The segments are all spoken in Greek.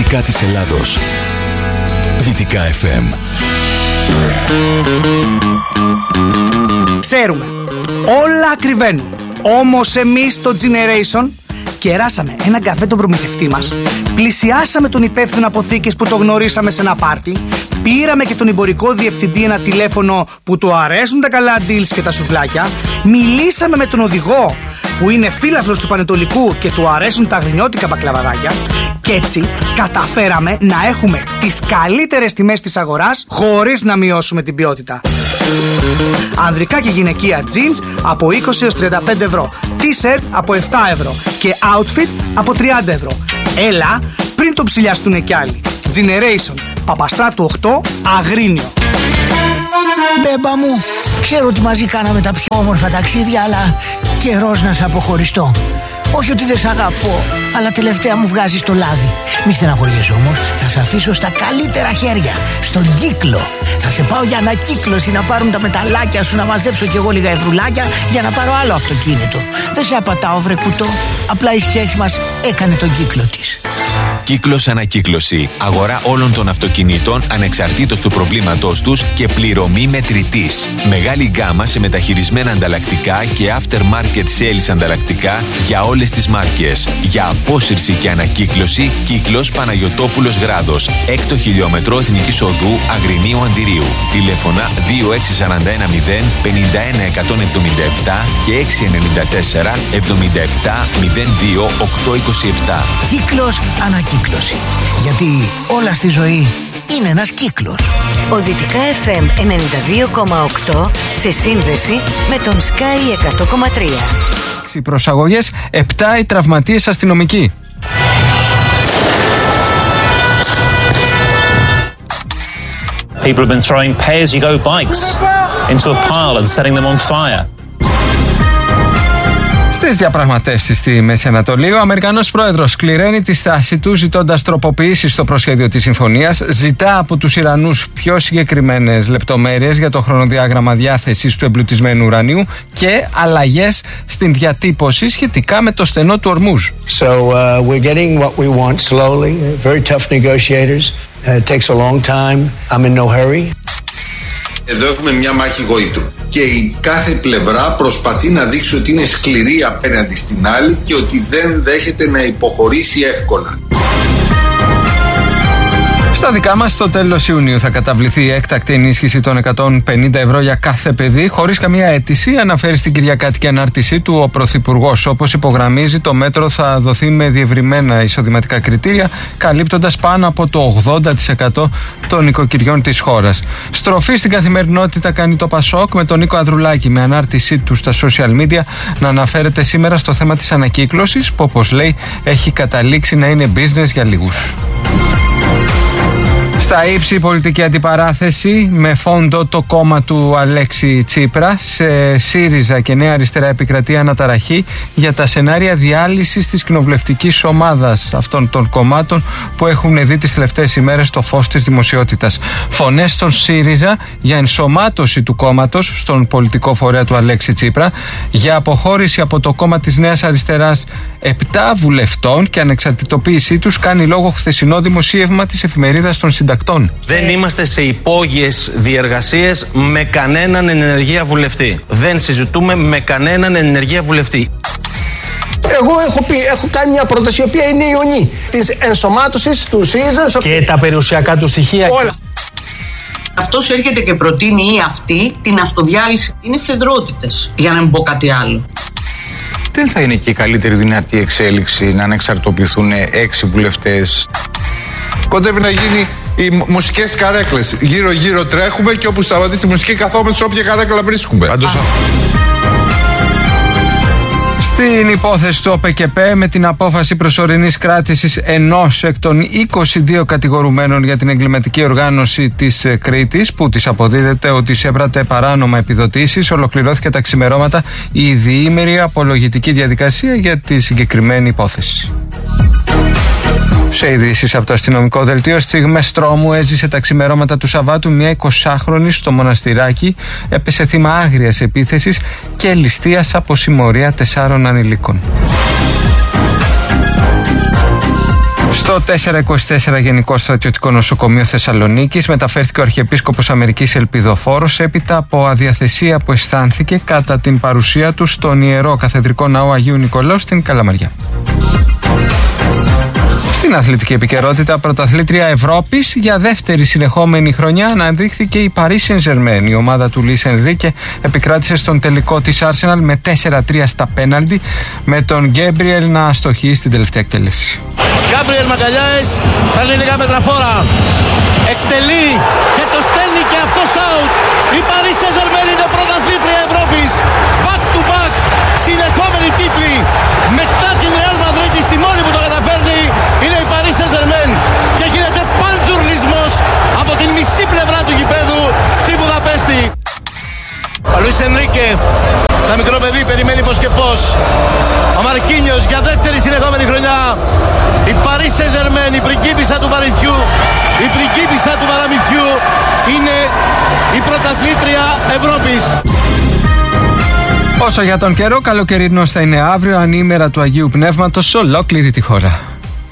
ανατολικά της Ελλάδος. Δυτικά FM. Ξέρουμε, όλα ακριβένουν. Όμως εμείς στο Generation κεράσαμε έναν καφέ τον προμηθευτή μας, πλησιάσαμε τον υπεύθυνο αποθήκης που το γνωρίσαμε σε ένα πάρτι, πήραμε και τον εμπορικό διευθυντή ένα τηλέφωνο που του αρέσουν τα καλά deals και τα σουβλάκια, μιλήσαμε με τον οδηγό που είναι φίλαθλος του Πανετολικού και του αρέσουν τα αγρινιώτικα μπακλαβαδάκια, και έτσι καταφέραμε να έχουμε τις καλύτερες τιμές της αγοράς χωρίς να μειώσουμε την ποιότητα. Ανδρικά και γυναικεία jeans από 20 έως 35 ευρώ, t-shirt από 7 ευρώ και outfit από 30 ευρώ. Έλα πριν το ψηλιαστούν κι άλλοι. Generation, Παπαστράτου 8, Αγρίνιο. Μπέμπα μου, ξέρω ότι μαζί κάναμε τα πιο όμορφα ταξίδια, αλλά καιρός να σε αποχωριστώ. Όχι ότι δεν σ' αγαπώ, αλλά τελευταία μου βγάζεις το λάδι. Μη στεναχωριέσαι όμως, θα σε αφήσω στα καλύτερα χέρια, στον Κύκλο. Θα σε πάω για ανακύκλωση, να πάρουν τα μεταλλάκια σου, να μαζέψω κι εγώ λίγα ευρουλάκια για να πάρω άλλο αυτοκίνητο. Δεν σε απατάω, βρε κουτό, απλά η σχέση μας έκανε τον κύκλο της. Κύκλος Ανακύκλωση. Αγορά όλων των αυτοκινήτων ανεξαρτήτως του προβλήματός τους και πληρωμή μετρητής. Μεγάλη γκάμα σε μεταχειρισμένα ανταλλακτικά και aftermarket sales ανταλλακτικά για όλες τις μάρκες. Για απόσυρση και ανακύκλωση, Κύκλος Παναγιωτόπουλος Γράδος. 6ο χιλιόμετρο Εθνικής Οδού Αγρινίου Αντιρίου. Τηλέφωνα 26410 51 177 και 694 77 02 827. Κύκλος Ανακύκλωση. Γιατί όλα στη ζωή είναι ένας κύκλος. Ο Δυτικά FM 92,8 σε σύνδεση με τον Sky 100,3. Οι προσαγωγές, 7 οι τραυματίες αστυνομικοί. People have been throwing pay-as-you-go bikes into a pile and setting them on fire. Στις διαπραγματεύσεις στη Μέση Ανατολή, ο Αμερικανός πρόεδρος σκληραίνει τη στάση του, ζητώντας τροποποιήσεις στο προσχέδιο της συμφωνίας, ζητά από τους Ιρανούς πιο συγκεκριμένες λεπτομέρειες για το χρονοδιάγραμμα διάθεσης του εμπλουτισμένου ουρανίου και αλλαγές στην διατύπωση σχετικά με το στενό του Ορμούζ. So we're getting what we want slowly. Very tough negotiators. It takes a long time. I'm in no hurry. Εδώ έχουμε μια μάχη γοήτρου και η κάθε πλευρά προσπαθεί να δείξει ότι είναι σκληρή απέναντι στην άλλη και ότι δεν δέχεται να υποχωρήσει εύκολα. Στα δικά μας, στο τέλος Ιουνίου θα καταβληθεί η έκτακτη ενίσχυση των 150 ευρώ για κάθε παιδί, χωρίς καμία αίτηση, αναφέρει στην κυριακάτικη ανάρτησή του ο Πρωθυπουργός. Όπως υπογραμμίζει, το μέτρο θα δοθεί με διευρυμένα εισοδηματικά κριτήρια, καλύπτοντας πάνω από το 80% των νοικοκυριών της χώρας. Στροφή στην καθημερινότητα κάνει το Πασόκ, με τον Νίκο Ανδρουλάκη με ανάρτησή του στα social media να αναφέρεται σήμερα στο θέμα της ανακύκλωσης, που όπως λέει έχει καταλήξει να είναι business για λίγους. Στα ύψη η πολιτική αντιπαράθεση με φόντο το κόμμα του Αλέξη Τσίπρα. Σε ΣΥΡΙΖΑ και Νέα Αριστερά επικρατεί αναταραχή για τα σενάρια διάλυσης της κοινοβουλευτικής ομάδας αυτών των κομμάτων που έχουν δει τις τελευταίες ημέρες το φως της δημοσιότητας. Φωνές στον ΣΥΡΙΖΑ για ενσωμάτωση του κόμματος στον πολιτικό φορέα του Αλέξη Τσίπρα, για αποχώρηση από το κόμμα της Νέας Αριστεράς 7 βουλευτών και ανεξαρτητοποίησή τους, κάνει λόγο χθεσινό δημοσίευμα της εφημερίδας των συντακτών. Δεν είμαστε σε υπόγειες διεργασίες με κανέναν ενεργεία βουλευτή. Δεν συζητούμε με κανέναν ενεργεία βουλευτή. Εγώ έχω κάνει μια πρόταση η οποία είναι ιονή της ενσωμάτωσης του ΣΥΡΙΖΑ και τα περιουσιακά του στοιχεία. Όλα. Αυτός έρχεται και προτείνει ή αυτή την αυτοδιάλυση. Είναι φεδρότητες, για να μην πω κάτι άλλο. Δεν θα είναι και η καλύτερη δυνατή εξέλιξη να ανεξαρτητοποιηθούν 6 βουλευτές. Κοντεύει να γίνει οι μουσικές καρέκλες. Γύρω-γύρω τρέχουμε και όπου σταματήσει η μουσική καθόμαστε σε όποια καρέκλα βρίσκουμε. Στην υπόθεση του ΟΠΕΚΕΠΕ, με την απόφαση προσωρινής κράτησης ενός εκ των 22 κατηγορουμένων για την εγκληματική οργάνωση της Κρήτης, που της αποδίδεται ότι εισέπρατε παράνομα επιδοτήσεις, ολοκληρώθηκε τα ξημερώματα η διήμερη απολογητική διαδικασία για τη συγκεκριμένη υπόθεση. Σε ειδήσεις από το αστυνομικό δελτίο, στιγμές τρόμου έζησε τα ξημερώματα του Σαββάτου μια 20χρονη στο Μοναστηράκι. Έπεσε θύμα άγριας επίθεσης και ληστείας από συμμορία 4 ανηλίκων. Στο 424 Γενικό Στρατιωτικό Νοσοκομείο Θεσσαλονίκης μεταφέρθηκε ο Αρχιεπίσκοπος Αμερικής Ελπιδοφόρος έπειτα από αδιαθεσία που αισθάνθηκε κατά την παρουσία του στον Ιερό Καθεδρικό Ναό Αγίου Νικολάου στην Καλαμαριά. Στην αθλητική επικαιρότητα, πρωταθλήτρια Ευρώπης για δεύτερη συνεχόμενη χρονιά αναδείχθηκε η Paris Saint-Germain. Η ομάδα του Λουίς Ενρίκε επικράτησε στον τελικό της Arsenal με 4-3 στα πέναλτι, με τον Γκέμπριελ να αστοχεί στην τελευταία εκτέλεση. Γκάμπριελ Μαγκαλιάες παίρνει λίγα μέτρα φόρα. Εκτελεί και το στέλνει και αυτό out. Η Paris Saint-Germain είναι πρωταθλήτρια Ευρώπης. Back to back, συνεχόμενοι τίτλοι. Μετά την Real Madrid, η μόνη που το καταφέρνει είναι η Paris Saint-Germain. Και γίνεται παντζουρλισμός από την μισή πλευρά του γηπέδου στη Βουδαπέστη. Ο Λουίς Ενρίκε, σαν μικρό παιδί, περιμένει πως και πως. Ο Μαρκίνιος για δεύτερη συνεχόμενη χρονιά. Η Paris Saint-Germain, η πριγκίπισσα του Παριθιού, η πριγκίπισσα του Παραμυθιού, είναι η πρωταθλήτρια Ευρώπης. Όσο για τον καιρό, καλοκαιρινός θα είναι αύριο, ανήμερα του Αγίου Πνεύματος σε ολόκληρη τη χώρα.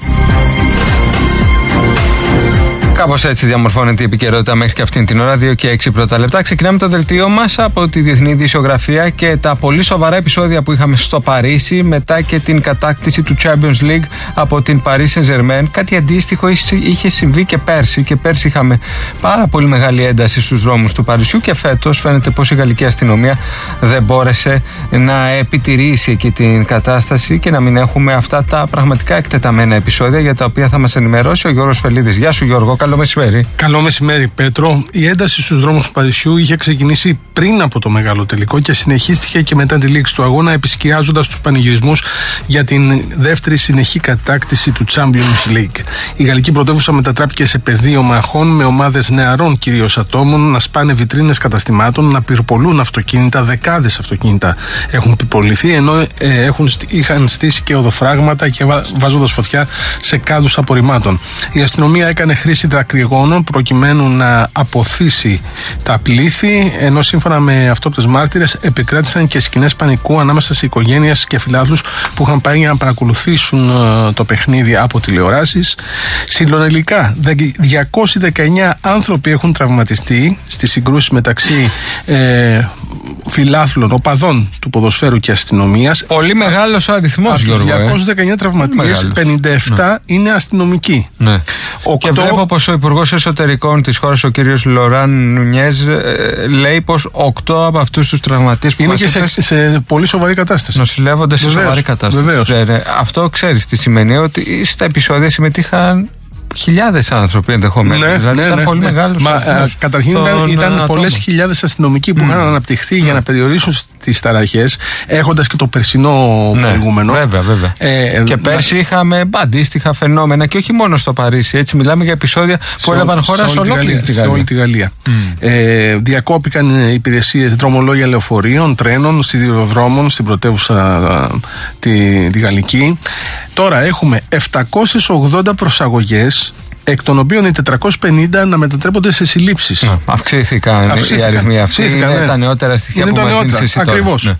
Κάπως έτσι διαμορφώνεται η επικαιρότητα μέχρι και αυτήν την ώρα, 2 και 6 πρώτα λεπτά. Ξεκινάμε το δελτίο μας από τη Διεθνή Ειδησιογραφία και τα πολύ σοβαρά επεισόδια που είχαμε στο Παρίσι μετά και την κατάκτηση του Champions League από την Paris Saint-Germain. Κάτι αντίστοιχο είχε συμβεί και πέρσι. Και πέρσι είχαμε πάρα πολύ μεγάλη ένταση στους δρόμους του Παρισιού και φέτος φαίνεται πως η γαλλική αστυνομία δεν μπόρεσε να επιτηρήσει εκεί την κατάσταση και να μην έχουμε αυτά τα πραγματικά εκτεταμένα επεισόδια για τα οποία θα μας ενημερώσει ο Γιώργος Φελίδης. Γεια σου Γιώργο. Καλό μεσημέρι. Καλό μεσημέρι, Πέτρο. Η ένταση στους δρόμους του Παρισιού είχε ξεκινήσει πριν από το μεγάλο τελικό και συνεχίστηκε και μετά τη λήξη του αγώνα, επισκιάζοντας τους πανηγυρισμούς για την δεύτερη συνεχή κατάκτηση του Champions League. Η γαλλική πρωτεύουσα μετατράπηκε σε πεδίο μαχών με ομάδες νεαρών κυρίως ατόμων να σπάνε βιτρίνες καταστημάτων, να πυρπολούν αυτοκίνητα. Δεκάδες αυτοκίνητα έχουν πυρποληθεί, ενώ είχαν στήσει και οδοφράγματα και βάζοντας φωτιά σε κάδους απορριμμάτων. Η αστυνομία έκανε χρήση δακρυγόνων προκειμένου να αποθήσει τα πλήθη, ενώ σύμφωνα με αυτόπτες μάρτυρες επικράτησαν και σκηνές πανικού ανάμεσα σε οικογένειες και φιλάθλους που είχαν πάει να παρακολουθήσουν το παιχνίδι από τηλεοράσεις. Συνολικά 219 άνθρωποι έχουν τραυματιστεί στις συγκρούσεις μεταξύ φιλάθλων, οπαδών του ποδοσφαίρου και αστυνομίας. Πολύ μεγάλος αριθμός, Γιώργο. 219 τραυματίες, 57 είναι αστυνομικοί. Ναι. Και βλέπω πως ο Υπουργός Εσωτερικών της χώρας, ο κύριος Λοράν Νουνιέζ, λέει πως 8 από αυτούς τους τραυματίες που είναι και σε πολύ σοβαρή κατάσταση. Νοσηλεύονται σε σοβαρή κατάσταση. Βεβαίως. Αυτό ξέρεις τι σημαίνει, ότι στα επεισόδια συμμετείχαν χιλιάδες άνθρωποι ενδεχομένως. Ναι, δηλαδή ήταν πολύ μεγάλος. Καταρχήν ήταν πολλές χιλιάδες αστυνομικοί που είχαν αναπτυχθεί για να περιορίσουν τις ταραχές, έχοντας και το περσινό προηγούμενο. Βέβαια. Και πέρσι είχαμε αντίστοιχα φαινόμενα και όχι μόνο στο Παρίσι. Έτσι, μιλάμε για επεισόδια που έλαβαν χώρα σε όλη τη Γαλλία. Διακόπηκαν υπηρεσίες δρομολόγια λεωφορείων, τρένων, σιδηροδρόμων στην πρωτεύουσα τη Γαλλική. Τώρα έχουμε 780 προσαγωγές, εκ των οποίων οι 450 να μετατρέπονται σε συλλήψεις. Αυξήθηκαν οι αριθμοί αυτοί. Είναι τα νεότερα στοιχεία που μας δίνεις εσύ τώρα. Ακριβώς.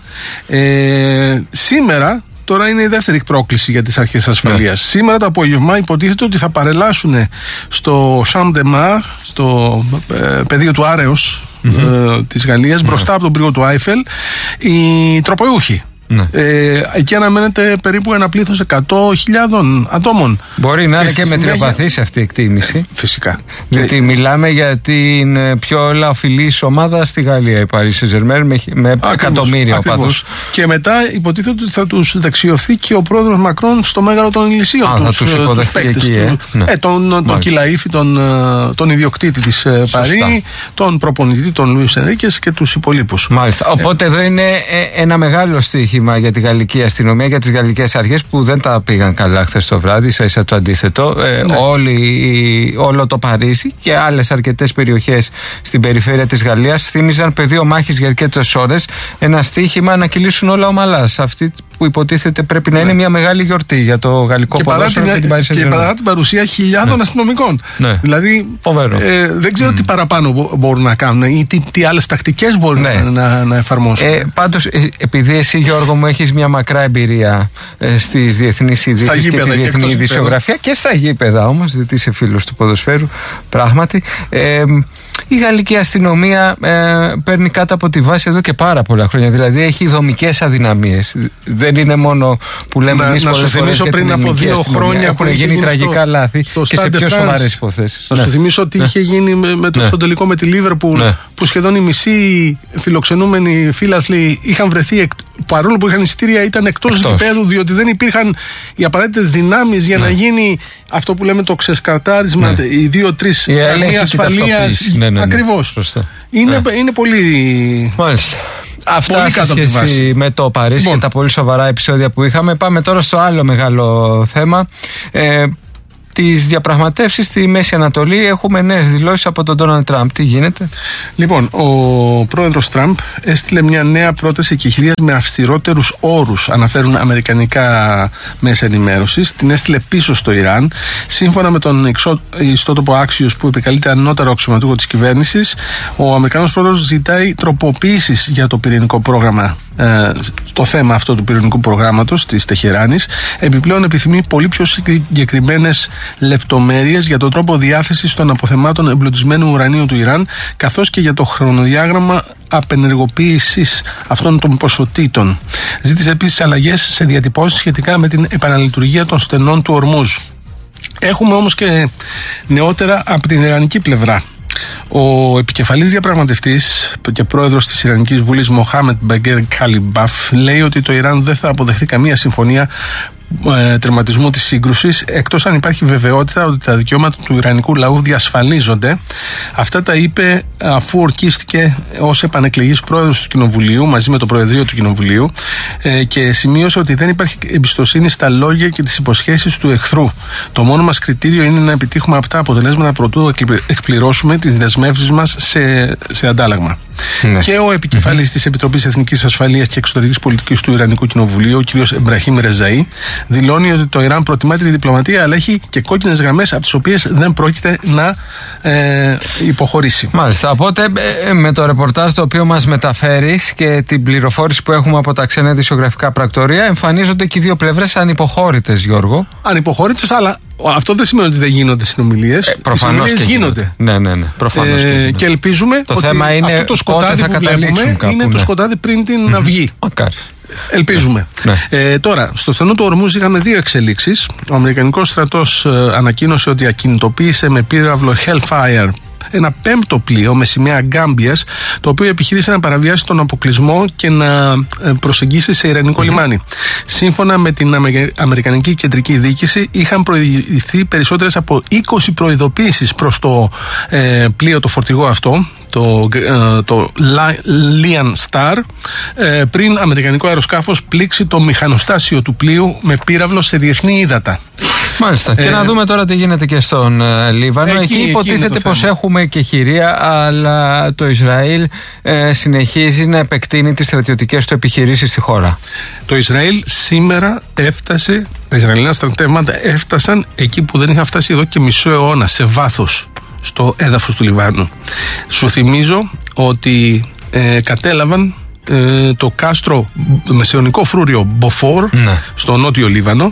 Σήμερα, τώρα είναι η δεύτερη πρόκληση για τις αρχές ασφαλείας. Σήμερα το απόγευμα υποτίθεται ότι θα παρελάσουν στο Champ de Mars, στο πεδίο του Άρεος της Γαλλίας, μπροστά από τον πύργο του Άιφελ, οι τροπεούχοι. Εκεί αναμένεται περίπου ένα πλήθος 100.000 ατόμων. Μπορεί να είναι και μετριοπαθής αυτή η εκτίμηση. Φυσικά. Γιατί μιλάμε για την πιο λαοφιλής ομάδα στη Γαλλία, η Paris Saint-Germain, με εκατομμύρια οπαδούς. Και μετά υποτίθεται ότι θα τους δεξιωθεί και ο πρόεδρος Μακρόν στο Μέγαρο των Ηλυσίων. Θα τους υποδεχθεί εκεί. Τον Κιλαΐφη, τον ιδιοκτήτη της Παρί, τον προπονητή, τον Λουίς Ενρίκες και τους υπολείπους. Μάλιστα. Οπότε εδώ είναι ένα μεγάλο στοίχημα για τη γαλλική αστυνομία, για τις γαλλικές αρχές που δεν τα πήγαν καλά χθες το βράδυ, ίσα το αντίθετο. Όλο το Παρίσι και άλλες αρκετές περιοχές στην περιφέρεια της Γαλλίας θύμιζαν πεδίο μάχης για αρκετές ώρες. Ένα στοίχημα να κυλήσουν όλα ομαλά. Σε αυτή που υποτίθεται πρέπει να είναι μια μεγάλη γιορτή για το γαλλικό ποδόσφαιρο και την Paris Saint-Germain. Και παρά την παρουσία χιλιάδων αστυνομικών. Δηλαδή, δεν ξέρω τι παραπάνω μπορούν να κάνουν ή τι άλλες τακτικές μπορούν να εφαρμόσουν. Πάντως, επειδή εσύ, Γιώργο μου, έχεις μια μακρά εμπειρία στις διεθνείς ειδήσεις και τη διεθνή ειδησιογραφία και στα γήπεδα όμως, γιατί είσαι φίλος του ποδοσφαίρου, πράγματι. Η γαλλική αστυνομία παίρνει κάτω από τη βάση εδώ και πάρα πολλά χρόνια. Δηλαδή έχει δομικές αδυναμίες. Δεν είναι μόνο που λέμε εμείς πολλές φορές για την ελληνική αστυνομία. Έχουν γίνει τραγικά λάθη και σε πιο σοβαρές υποθέσεις. Να σου θυμίσω ότι είχε γίνει στο τελικό με τη Λίβερπουλ, που σχεδόν οι μισοί φιλοξενούμενοι φίλαθλοι είχαν βρεθεί, παρόλο που είχαν εισιτήρια, ήταν εκτός γηπέδου, διότι δεν υπήρχαν οι απαραίτητες δυνάμεις για να γίνει αυτό που λέμε το ξεσκαρτάρισμα, οι 2-3 γραμμοί ασφαλείας. Ακριβώς. Είναι πολύ. Μάλιστα. Αυτά σε σχέση με το Παρίσι και τα πολύ σοβαρά επεισόδια που είχαμε. Πάμε τώρα στο άλλο μεγάλο θέμα. Τις διαπραγματεύσεις στη Μέση Ανατολή. Έχουμε νέες δηλώσεις από τον Ντόναλντ Τραμπ. Τι γίνεται? Λοιπόν, ο πρόεδρος Τραμπ έστειλε μια νέα πρόταση εκεχηρίας με αυστηρότερους όρους, αναφέρουν αμερικανικά μέσα ενημέρωσης. Την έστειλε πίσω στο Ιράν. Σύμφωνα με τον ιστότοπο Axios, που επικαλείται ανώτερο αξιωματούχο της κυβέρνησης, ο Αμερικανός πρόεδρος ζητάει τροποποίησεις για το πυρηνικό πρόγραμμα, στο θέμα αυτό του πυρηνικού προγράμματος της Τεχεράνης. Επιπλέον επιθυμεί πολύ πιο συγκεκριμένες λεπτομέρειες για τον τρόπο διάθεσης των αποθεμάτων εμπλουτισμένου ουρανίου του Ιράν, καθώς και για το χρονοδιάγραμμα απενεργοποίησης αυτών των ποσοτήτων. Ζήτησε επίσης αλλαγές σε διατυπώσεις σχετικά με την επαναλειτουργία των στενών του Ορμούζ. Έχουμε όμως και νεότερα από την ιρανική πλευρά. Ο επικεφαλής διαπραγματευτής και πρόεδρος της Ιρανικής Βουλής, Μοχάμεντ Μπαγκέρ Καλιμπάφ, λέει ότι το Ιράν δεν θα αποδεχθεί καμία συμφωνία τερματισμού της σύγκρουσης, εκτός αν υπάρχει βεβαιότητα ότι τα δικαιώματα του ιρανικού λαού διασφαλίζονται. Αυτά τα είπε αφού ορκίστηκε ως επανεκλεγής πρόεδρος του Κοινοβουλίου μαζί με το Προεδρείο του Κοινοβουλίου, και σημείωσε ότι δεν υπάρχει εμπιστοσύνη στα λόγια και τις υποσχέσεις του εχθρού. Το μόνο μας κριτήριο είναι να επιτύχουμε αυτά αποτελέσματα προτού εκπληρώσουμε τις δεσμεύσεις μας σε αντάλλαγμα. Ναι. Και ο επικεφαλής της Επιτροπής Εθνικής Ασφαλείας και Εξωτερικής Πολιτικής του Ιρανικού Κοινοβουλίου, ο κ. Εμπραχήμ Ρεζαή, δηλώνει ότι το Ιράν προτιμά τη διπλωματία, αλλά έχει και κόκκινες γραμμές από τις οποίες δεν πρόκειται να υποχωρήσει. Μάλιστα. Οπότε με το ρεπορτάζ το οποίο μας μεταφέρεις και την πληροφόρηση που έχουμε από τα ξένα ειδησιογραφικά πρακτορία, εμφανίζονται και οι δύο πλευρές ανυποχώρητες, Γιώργο. Ανυποχώρητες, αλλά αυτό δεν σημαίνει ότι δεν γίνονται συνομιλίες. Προφανώς και γίνονται. Ναι. Προφανώς και ελπίζουμε το ότι θέμα είναι αυτό το σκοτάδι που βλέπουμε είναι το σκοτάδι πριν την αυγή. Μακάρι. Ελπίζουμε. Τώρα, στο στενό του Ορμούζ είχαμε δύο εξελίξεις. Ο Αμερικανικός στρατός ανακοίνωσε ότι ακινητοποίησε με πύραυλο Hellfire ένα πέμπτο πλοίο με σημαία Γκάμπιας, το οποίο επιχείρησε να παραβιάσει τον αποκλεισμό και να προσεγγίσει σε ιρανικό λιμάνι. Σύμφωνα με την Αμερικανική Κεντρική Διοίκηση, είχαν προηγηθεί περισσότερες από 20 προειδοποίησεις προς το πλοίο, το φορτηγό αυτό, το Lion Star, πριν αμερικανικό αεροσκάφος πλήξει το μηχανοστάσιο του πλοίου με πύραυλο σε διεθνή ύδατα. Μάλιστα. Και να δούμε τώρα τι γίνεται και στον Λίβανο. Εκεί υποτίθεται πως έχουμε και χειρία, αλλά το Ισραήλ συνεχίζει να επεκτείνει τις στρατιωτικές του επιχειρήσεις στη χώρα. Το Ισραήλ σήμερα έφτασε, τα Ισραηλινά στρατεύματα έφτασαν εκεί που δεν είχαν φτάσει εδώ και μισό αιώνα, σε βάθος, στο έδαφος του Λιβάνου. Σου θυμίζω ότι κατέλαβαν το κάστρο μεσαιωνικό φρούριο Μποφόρ, στο νότιο Λίβανο,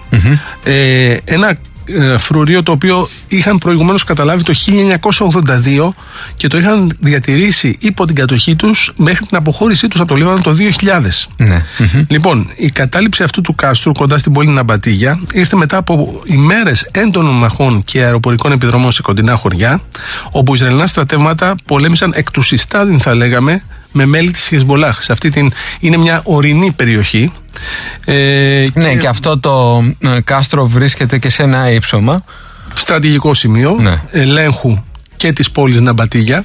ένα φρούριο το οποίο είχαν προηγουμένως καταλάβει το 1982 και το είχαν διατηρήσει υπό την κατοχή τους μέχρι την αποχώρησή τους από το Λίβανο το 2000. Λοιπόν, η κατάληψη αυτού του κάστρου κοντά στην πόλη Ναμπατίγια ήρθε μετά από ημέρες έντονων μαχών και αεροπορικών επιδρομών σε κοντινά χωριά, όπου Ισραηλινά στρατεύματα πολέμησαν εκ του συστάδιν, θα λέγαμε, με μέλη της Χεσμολάχ. Σε αυτή είναι μια ορεινή περιοχή. Ναι, και αυτό το κάστρο βρίσκεται και σε ένα ύψωμα. Στρατηγικό σημείο ελέγχου και της πόλης Ναμπατίγια.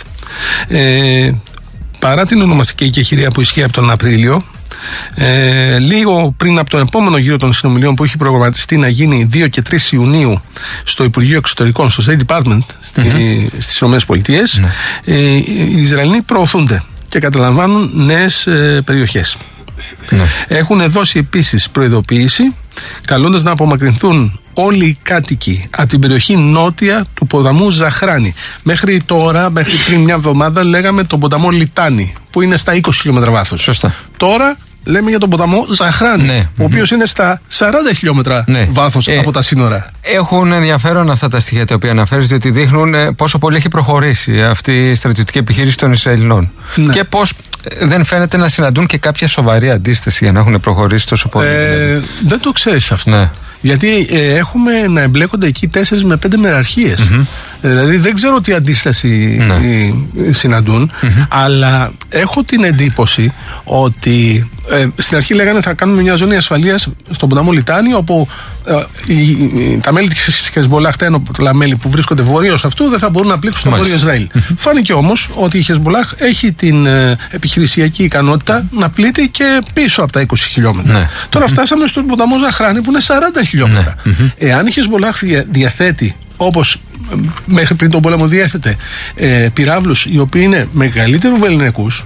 Παρά την ονομαστική εκεχηρία που ισχύει από τον Απρίλιο, λίγο πριν από τον επόμενο γύρο των συνομιλιών που έχει προγραμματιστεί να γίνει 2 και 3 Ιουνίου στο Υπουργείο Εξωτερικών, στο State Department στις ΗΠΑ, οι Ισραηλοί προωθούνται και καταλαμβάνουν νέες περιοχές. Ναι. Έχουν δώσει επίσης προειδοποίηση, καλώντας να απομακρυνθούν όλοι οι κάτοικοι από την περιοχή νότια του ποταμού Ζαχράνη. Μέχρι τώρα, μέχρι πριν μια εβδομάδα, λέγαμε τον ποταμό Λιτάνη, που είναι στα 20 χιλιόμετρα βάθος. Σωστά. Τώρα λέμε για τον ποταμό Ζαχράνη, ναι. ο οποίος είναι στα 40 χιλιόμετρα βάθος από τα σύνορα. Έχουν ενδιαφέρον αυτά τα στοιχεία τα οποία αναφέρεις, διότι δείχνουν πόσο πολύ έχει προχωρήσει αυτή η στρατιωτική επιχείρηση των Ισραηλινών. Ναι. Και πώς δεν φαίνεται να συναντούν και κάποια σοβαρή αντίσταση για να έχουν προχωρήσει τόσο πολύ. Δεν το ξέρεις αυτό. Ναι. Γιατί έχουμε να εμπλέκονται εκεί 4 με 5 μεραρχίες. Δηλαδή δεν ξέρω τι αντίσταση συναντούν, αλλά έχω την εντύπωση ότι στην αρχή λέγανε θα κάνουμε μια ζώνη ασφαλείας στον ποταμό Λιτάνη, όπου τα μέλη της Χεσμολάχ, τα ένοπλα μέλη που βρίσκονται βορείως αυτού, δεν θα μπορούν να πλήξουν το βόρειο Ισραήλ. Φάνηκε όμως ότι η Χεσμολάχ έχει την επιχειρησιακή ικανότητα να πλήττει και πίσω από τα 20 χιλιόμετρα. Τώρα φτάσαμε στον ποταμό Ζαχράνη, που είναι 40 χιλιόμετρα. Εάν η Χεσμολάχ διαθέτει, όπως μέχρι πριν τον πόλεμο διέθετε, πυράβλους οι οποίοι είναι μεγαλύτερου βεληνικούς,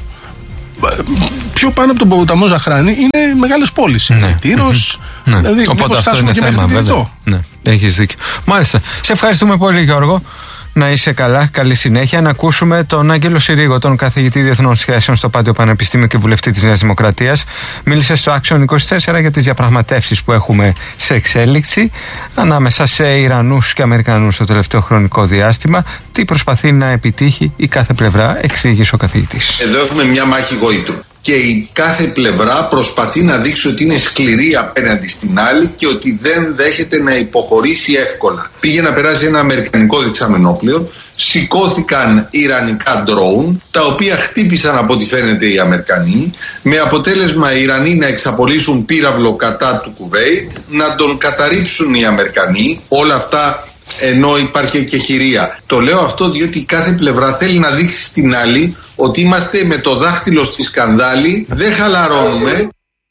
πιο πάνω από τον ποταμό Ζαχράνη είναι μεγάλες πόλεις. Τύρος, δηλαδή, οπότε αυτό είναι θέμα, βέβαια. Ναι, έχεις δίκιο. Μάλιστα. Σε ευχαριστούμε πολύ, Γιώργο. Να είσαι καλά, καλή συνέχεια. Να ακούσουμε τον Άγγελο Συρίγο, τον καθηγητή Διεθνών Σχέσεων στο Πάντιο Πανεπιστήμιο και βουλευτή της Νέας Δημοκρατίας. Μίλησε στο Action 24 για τις διαπραγματεύσεις που έχουμε σε εξέλιξη ανάμεσα σε Ιρανούς και Αμερικανούς στο τελευταίο χρονικό διάστημα. Τι προσπαθεί να επιτύχει η κάθε πλευρά, εξήγησε ο καθηγητής. Εδώ έχουμε μια μάχη γοήτρου. Και η κάθε πλευρά προσπαθεί να δείξει ότι είναι σκληρή απέναντι στην άλλη και ότι δεν δέχεται να υποχωρήσει εύκολα. Πήγε να περάσει ένα αμερικανικό δεξαμενόπλαιο, σηκώθηκαν ιρανικά ντρόουν, τα οποία χτύπησαν από ό,τι φαίνεται οι Αμερικανοί, με αποτέλεσμα οι Ιρανοί να εξαπολύσουν πύραυλο κατά του Κουβέιτ, να τον καταρρίψουν οι Αμερικανοί, όλα αυτά ενώ υπάρχει και χειρία. Το λέω αυτό διότι κάθε πλευρά θέλει να δείξει στην άλλη ότι είμαστε με το δάχτυλο στη σκανδάλη, δεν χαλαρώνουμε.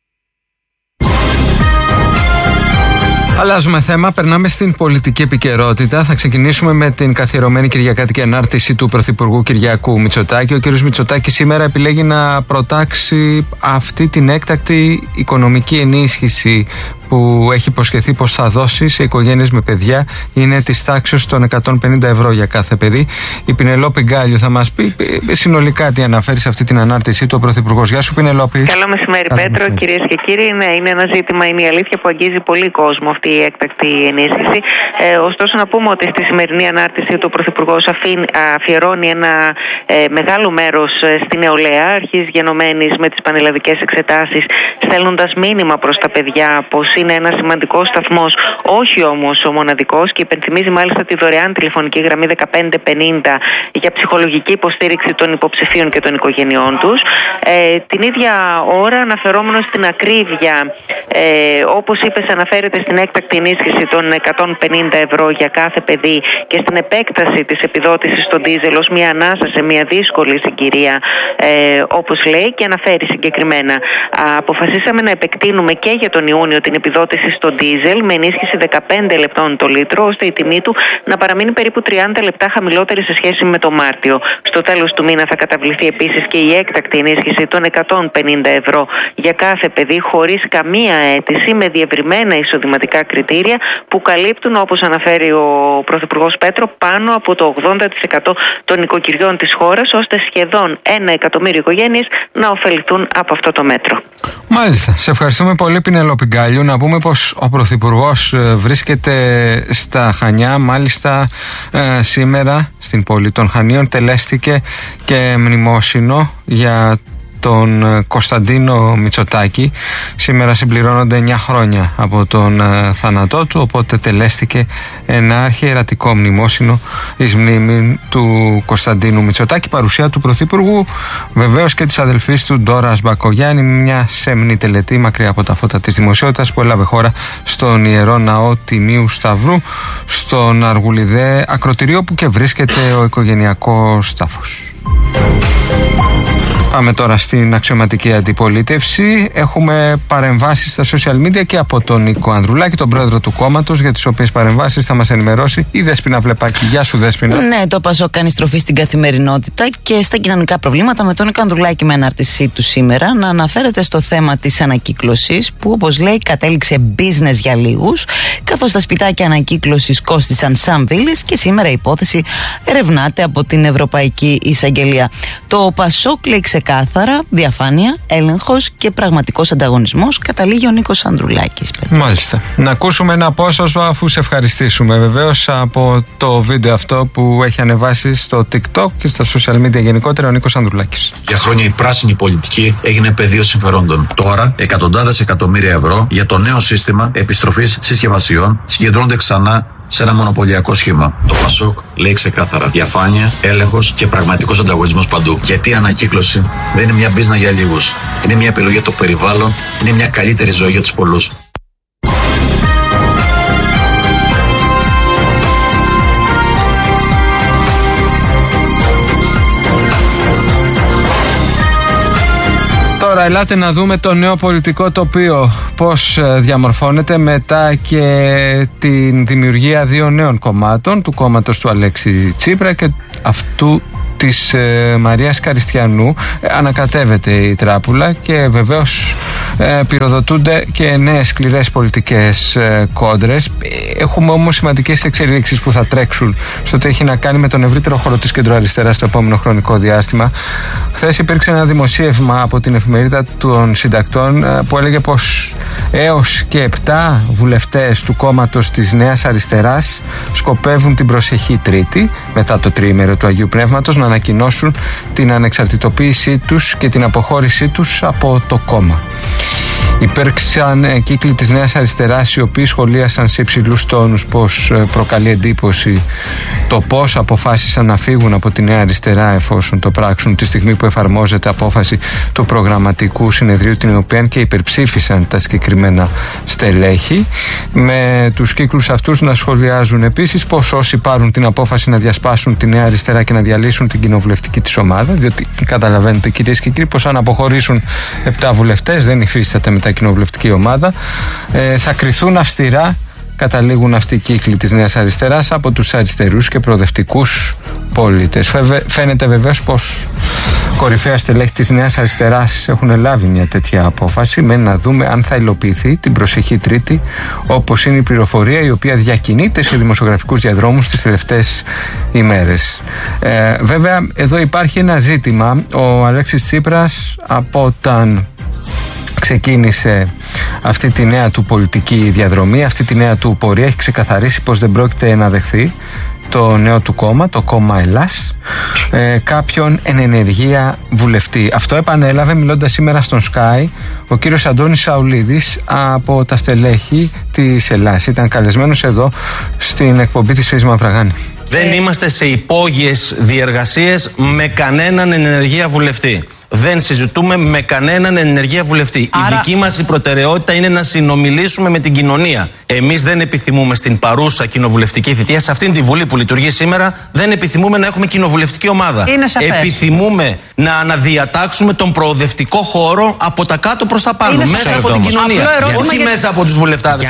Αλλάζουμε θέμα, περνάμε στην πολιτική επικαιρότητα. Θα ξεκινήσουμε με την καθιερωμένη κυριακάτικη ανάρτηση του Πρωθυπουργού Κυριάκου Μητσοτάκη. Ο κ. Μητσοτάκης σήμερα επιλέγει να προτάξει αυτή την έκτακτη οικονομική ενίσχυση που έχει υποσχεθεί πως θα δώσει σε οικογένειες με παιδιά. Είναι της τάξης των 150 ευρώ για κάθε παιδί. Η Πινελόπη Γκάλιου θα μας πει συνολικά τι αναφέρει σε αυτή την ανάρτησή του ο Πρωθυπουργός. Γεια σου, Πινελόπη. Καλό μεσημέρι, Πέτρο, κυρίες και κύριοι. Ναι, είναι ένα ζήτημα, είναι η αλήθεια, που αγγίζει πολύ κόσμο αυτή η έκτακτη ενίσχυση. Ωστόσο, να πούμε ότι στη σημερινή ανάρτηση του Πρωθυπουργός αφιερώνει ένα μεγάλο μέρος στη νεολαία, αρχής γενομένης με τις πανελλαδικές εξετάσεις, στέλνοντας μήνυμα προς τα παιδιά πως είναι ένα σημαντικό σταθμός, όχι όμως ο μοναδικός, και υπενθυμίζει μάλιστα τη δωρεάν τηλεφωνική γραμμή 1550 για ψυχολογική υποστήριξη των υποψηφίων και των οικογενειών τους. Την ίδια ώρα, αναφερόμενος στην ακρίβεια, όπως είπες, αναφέρεται στην έκτακτη ενίσχυση των 150 ευρώ για κάθε παιδί και στην επέκταση της επιδότησης στον ντίζελ ως μια ανάσα σε μια δύσκολη συγκυρία, όπως λέει, και αναφέρει συγκεκριμένα: αποφασίσαμε να επεκτείνουμε και για τον Ιούνιο την επιδότηση στο ντίζελ με ενίσχυση 15 λεπτών το λίτρο, ώστε η τιμή του να παραμείνει περίπου 30 λεπτά χαμηλότερη σε σχέση με το Μάρτιο. Στο τέλος του μήνα θα καταβληθεί επίσης και η έκτακτη ενίσχυση των 150 ευρώ για κάθε παιδί, χωρίς καμία αίτηση, με διευρυμένα εισοδηματικά κριτήρια που καλύπτουν, όπως αναφέρει ο Πρωθυπουργός Πέτρο, πάνω από το 80% των νοικοκυριών της χώρας, ώστε σχεδόν 1 εκατομμύριο οικογένειες να ωφεληθούν από αυτό το μέτρο. Μάλιστα. Σε ευχαριστούμε πολύ, Πινελόπη Γκάλιου. Να πούμε πως ο Πρωθυπουργός βρίσκεται στα Χανιά. Μάλιστα σήμερα στην πόλη των Χανίων τελέστηκε και μνημόσυνο για τον Κωνσταντίνο Μητσοτάκη. Σήμερα συμπληρώνονται 9 χρόνια από τον θάνατό του, οπότε τελέστηκε ένα αρχιερατικό μνημόσυνο εις μνήμη του Κωνσταντίνου Μητσοτάκη, παρουσία του Πρωθυπουργού, βεβαίως και της αδελφής του Ντόρας Μπακογιάννη, μια σεμνή τελετή μακριά από τα φώτα της δημοσιότητας που έλαβε χώρα στον Ιερό Ναό Τιμίου Σταυρού, στον Αργουλιδέ ακροτηρίο που και βρίσκεται ο οικογενειακός τάφος. Πάμε τώρα στην αξιωματική αντιπολίτευση. Έχουμε παρεμβάσεις στα social media και από τον Νίκο Ανδρουλάκη, τον πρόεδρο του κόμματος, για τις οποίες παρεμβάσεις θα μας ενημερώσει η Δέσποινα Βλεπάκη. Γεια σου, Δέσποινα. Ναι, το ΠΑΣΟΚ κάνει στροφή στην καθημερινότητα και στα κοινωνικά προβλήματα, με τον Νίκο Ανδρουλάκη με ανάρτησή του σήμερα να αναφέρεται στο θέμα της ανακύκλωσης, που όπως λέει κατέληξε business για λίγους, καθώς τα σπιτάκια ανακύκλωσης κόστησαν σαν βίλες και σήμερα η υπόθεση ερευνάται από την Ευρωπαϊκή Εισαγγελία. Το ΠΑΣΟΚ λέει ξεκάθαρα διαφάνεια, έλεγχος και πραγματικός ανταγωνισμός, καταλήγει ο Νίκος Ανδρουλάκης. Μάλιστα. Να ακούσουμε ένα απόσπασμα αφού σε ευχαριστήσουμε βεβαίως από το βίντεο αυτό που έχει ανεβάσει στο TikTok και στα social media γενικότερα ο Νίκος Ανδρουλάκης. Για χρόνια η πράσινη πολιτική έγινε πεδίο συμφερόντων. Τώρα εκατοντάδες εκατομμύρια ευρώ για το νέο σύστημα επιστροφής συσκευασιών συγκεντρώνονται ξανά σε ένα μονοπωλιακό σχήμα. Το ΠΑΣΟΚ λέει ξεκάθαρα διαφάνεια, έλεγχος και πραγματικός ανταγωνισμός παντού. Γιατί η ανακύκλωση δεν είναι μια μπίζνα για λίγους. Είναι μια επιλογή για το περιβάλλον, είναι μια καλύτερη ζωή για τους πολλούς. Τώρα ελάτε να δούμε το νέο πολιτικό τοπίο, πώς διαμορφώνεται μετά και την δημιουργία δύο νέων κομμάτων, του κόμματος του Αλέξη Τσίπρα και αυτού της Μαρίας Καριστιανού. Ανακατεύεται η τράπουλα και βεβαίως πυροδοτούνται και νέες σκληρές πολιτικές κόντρες. Έχουμε όμως σημαντικές εξελίξεις που θα τρέξουν στο ότι έχει να κάνει με τον ευρύτερο χώρο της κεντροαριστεράς στο επόμενο χρονικό διάστημα. Χθες υπήρξε ένα δημοσίευμα από την εφημερίδα των συντακτών που έλεγε πως έως και 7 βουλευτές του κόμματος της Νέας Αριστεράς σκοπεύουν την προσεχή Τρίτη, μετά το τριήμερο του Αγίου Πνεύματος, να ανακοινώσουν την ανεξαρτητοποίησή τους και την αποχώρησή τους από το κόμμα. Υπήρξαν κύκλοι της Νέας Αριστεράς οι οποίοι σχολίασαν σε υψηλούς τόνους πως προκαλεί εντύπωση το πως αποφάσισαν να φύγουν από τη Νέα Αριστερά εφόσον το πράξουν τη στιγμή που εφαρμόζεται απόφαση του προγραμματικού συνεδρίου, την οποία και υπερψήφισαν τα συγκεκριμένα στελέχη. Με τους κύκλους αυτούς να σχολιάζουν επίσης πως όσοι πάρουν την απόφαση να διασπάσουν τη Νέα Αριστερά και να διαλύσουν την κοινοβουλευτική της ομάδα, διότι καταλαβαίνετε κυρίες και κύριοι πως αν αποχωρήσουν 7 βουλευτές δεν υφίσταται μετά κοινοβουλευτική ομάδα, θα κριθούν αυστηρά, καταλήγουν αυτοί οι κύκλοι της Νέας Αριστεράς, από τους αριστερούς και προοδευτικούς πολίτες. Φαίνεται βεβαίως πως κορυφαία στελέχη της Νέας Αριστεράς έχουν λάβει μια τέτοια απόφαση. Μένει να δούμε αν θα υλοποιηθεί την προσεχή Τρίτη, όπως είναι η πληροφορία η οποία διακινείται σε δημοσιογραφικούς διαδρόμους τις τελευταίες ημέρες. Βέβαια εδώ υπάρχει ένα ζήτημα. Ο Αλέξης Τσίπρας από όταν ξεκίνησε αυτή τη νέα του πολιτική διαδρομή, αυτή τη νέα του πορεία, έχει ξεκαθαρίσει πως δεν πρόκειται να δεχθεί το νέο του κόμμα, το κόμμα Ελλάς, κάποιον εν ενεργεία βουλευτή. Αυτό επανέλαβε μιλώντας σήμερα στον Sky ο κύριος Αντώνης Σαουλίδης από τα στελέχη της Ελλάς. Ήταν καλεσμένος εδώ στην εκπομπή της Φύσης Μαυραγάνη. Δεν είμαστε σε υπόγειες διεργασίες με κανέναν ενεργεία βουλευτή. Δεν συζητούμε με κανέναν ενεργεία βουλευτή. Η δική μας η προτεραιότητα είναι να συνομιλήσουμε με την κοινωνία. Εμείς δεν επιθυμούμε στην παρούσα κοινοβουλευτική θητεία, σε αυτήν τη Βουλή που λειτουργεί σήμερα, δεν επιθυμούμε να έχουμε κοινοβουλευτική ομάδα. Επιθυμούμε να αναδιατάξουμε τον προοδευτικό χώρο από τα κάτω προς τα πάνω, μέσα από την κοινωνία. Όχι μέσα από τους βουλευτάδες.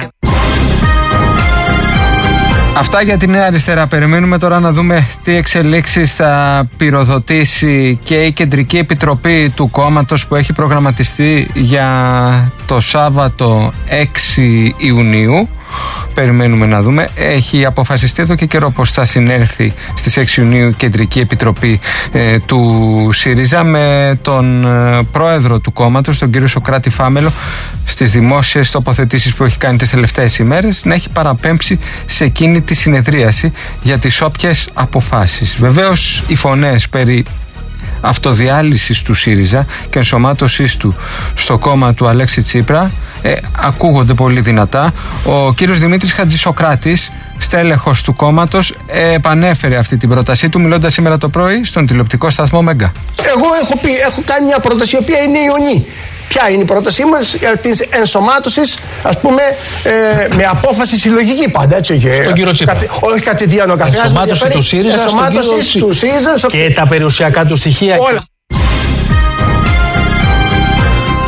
Αυτά για τη Νέα Αριστερά. Περιμένουμε τώρα να δούμε τι εξελίξεις θα πυροδοτήσει και η Κεντρική Επιτροπή του κόμματος που έχει προγραμματιστεί για το Σάββατο 6 Ιουνίου. Περιμένουμε να δούμε. Έχει αποφασιστεί εδώ και καιρό πως θα συνέλθει στις 6 Ιουνίου η Κεντρική Επιτροπή του ΣΥΡΙΖΑ με τον πρόεδρο του κόμματος, τον κύριο Σωκράτη Φάμελο, στις δημόσιες τοποθετήσεις που έχει κάνει τις τελευταίες ημέρες, να έχει παραπέμψει σε εκείνη τη συνεδρίαση για τις όποιες αποφάσεις. Βεβαίως οι φωνές περί αυτοδιάλυσης του ΣΥΡΙΖΑ και ενσωμάτωσής του στο κόμμα του Αλέξη Τσίπρα ακούγονται πολύ δυνατά. Ο κύριος Δημήτρης Χατζησοκράτης, στέλεχος του κόμματος, επανέφερε αυτή την πρότασή του μιλώντας σήμερα το πρωί στον τηλεοπτικό σταθμό Μέγκα. Εγώ έχω κάνει μια πρόταση η οποία είναι ιονή. Ποια είναι η πρότασή μας για την ενσωμάτωση, ας πούμε, με απόφαση συλλογική πάντα, έτσι. Τον κύριο Τσίπρα. Όχι κατηδίαν ο καθένας. Ενσωμάτωση του ΣΥΡΙΖΑ στον κύριο Τσίπρα. Και τα περιουσιακά του στοιχεία. Όλα.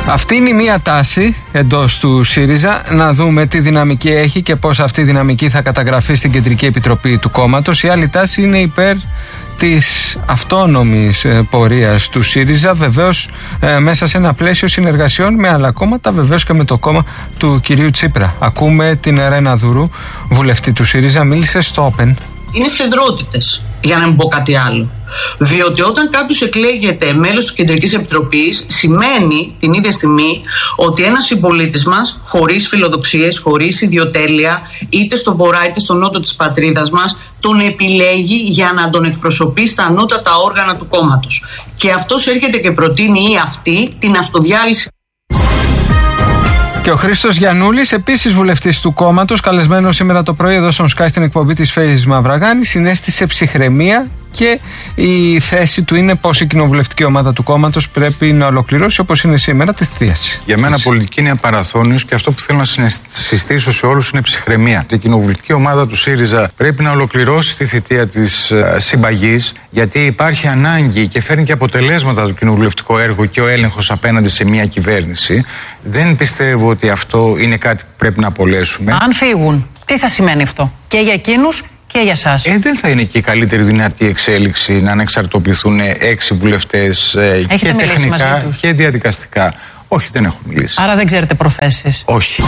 Αυτή είναι η μία τάση εντός του ΣΥΡΙΖΑ, να δούμε τι δυναμική έχει και πώς αυτή η δυναμική θα καταγραφεί στην Κεντρική Επιτροπή του κόμματος. Η άλλη τάση είναι υπέρ της αυτόνομης πορείας του ΣΥΡΙΖΑ, βεβαίως μέσα σε ένα πλαίσιο συνεργασιών με άλλα κόμματα, βεβαίως και με το κόμμα του κυρίου Τσίπρα. Ακούμε την Ρένα Δουρού, βουλευτή του ΣΥΡΙΖΑ, μίλησε στο Open. Είναι φεδρότητες, για να μην πω κάτι άλλο. Διότι όταν κάποιος εκλέγεται μέλος της Κεντρικής Επιτροπής, σημαίνει την ίδια στιγμή ότι ένας συμπολίτης μας, χωρίς φιλοδοξίες, χωρίς ιδιοτέλεια, είτε στο βορρά είτε στο νότο της πατρίδας μας, τον επιλέγει για να τον εκπροσωπεί στα ανώτατα όργανα του κόμματος. Και αυτός έρχεται και προτείνει ή αυτή την αυτοδιάλυση. Και ο Χρήστος Γιαννούλης, επίσης βουλευτής του κόμματος, καλεσμένος σήμερα το πρωί εδώ στον Sky στην εκπομπή της Φέης Μαυραγάνη, συνέστησε ψυχραιμία και η θέση του είναι πως η κοινοβουλευτική ομάδα του κόμματος πρέπει να ολοκληρώσει όπως είναι σήμερα τη θητεία της. Για μένα πολιτική είναι απαραθώνιος και αυτό που θέλω να συστήσω σε όλους είναι ψυχραιμία. Η κοινοβουλευτική ομάδα του ΣΥΡΙΖΑ πρέπει να ολοκληρώσει τη θητεία της συμπαγής, γιατί υπάρχει ανάγκη και φέρνει και αποτελέσματα το κοινοβουλευτικό έργο και ο έλεγχος απέναντι σε μια κυβέρνηση. Δεν πιστεύω ότι αυτό είναι κάτι που πρέπει να απολέσουμε. Αν φύγουν, τι θα σημαίνει αυτό και για εκείνους και για εσάς? Δεν θα είναι και η καλύτερη δυνατή εξέλιξη να ανεξαρτοποιηθούν 6 βουλευτές και τεχνικά και διαδικαστικά. Όχι, δεν έχω μιλήσει. Άρα δεν ξέρετε προθέσεις? Όχι.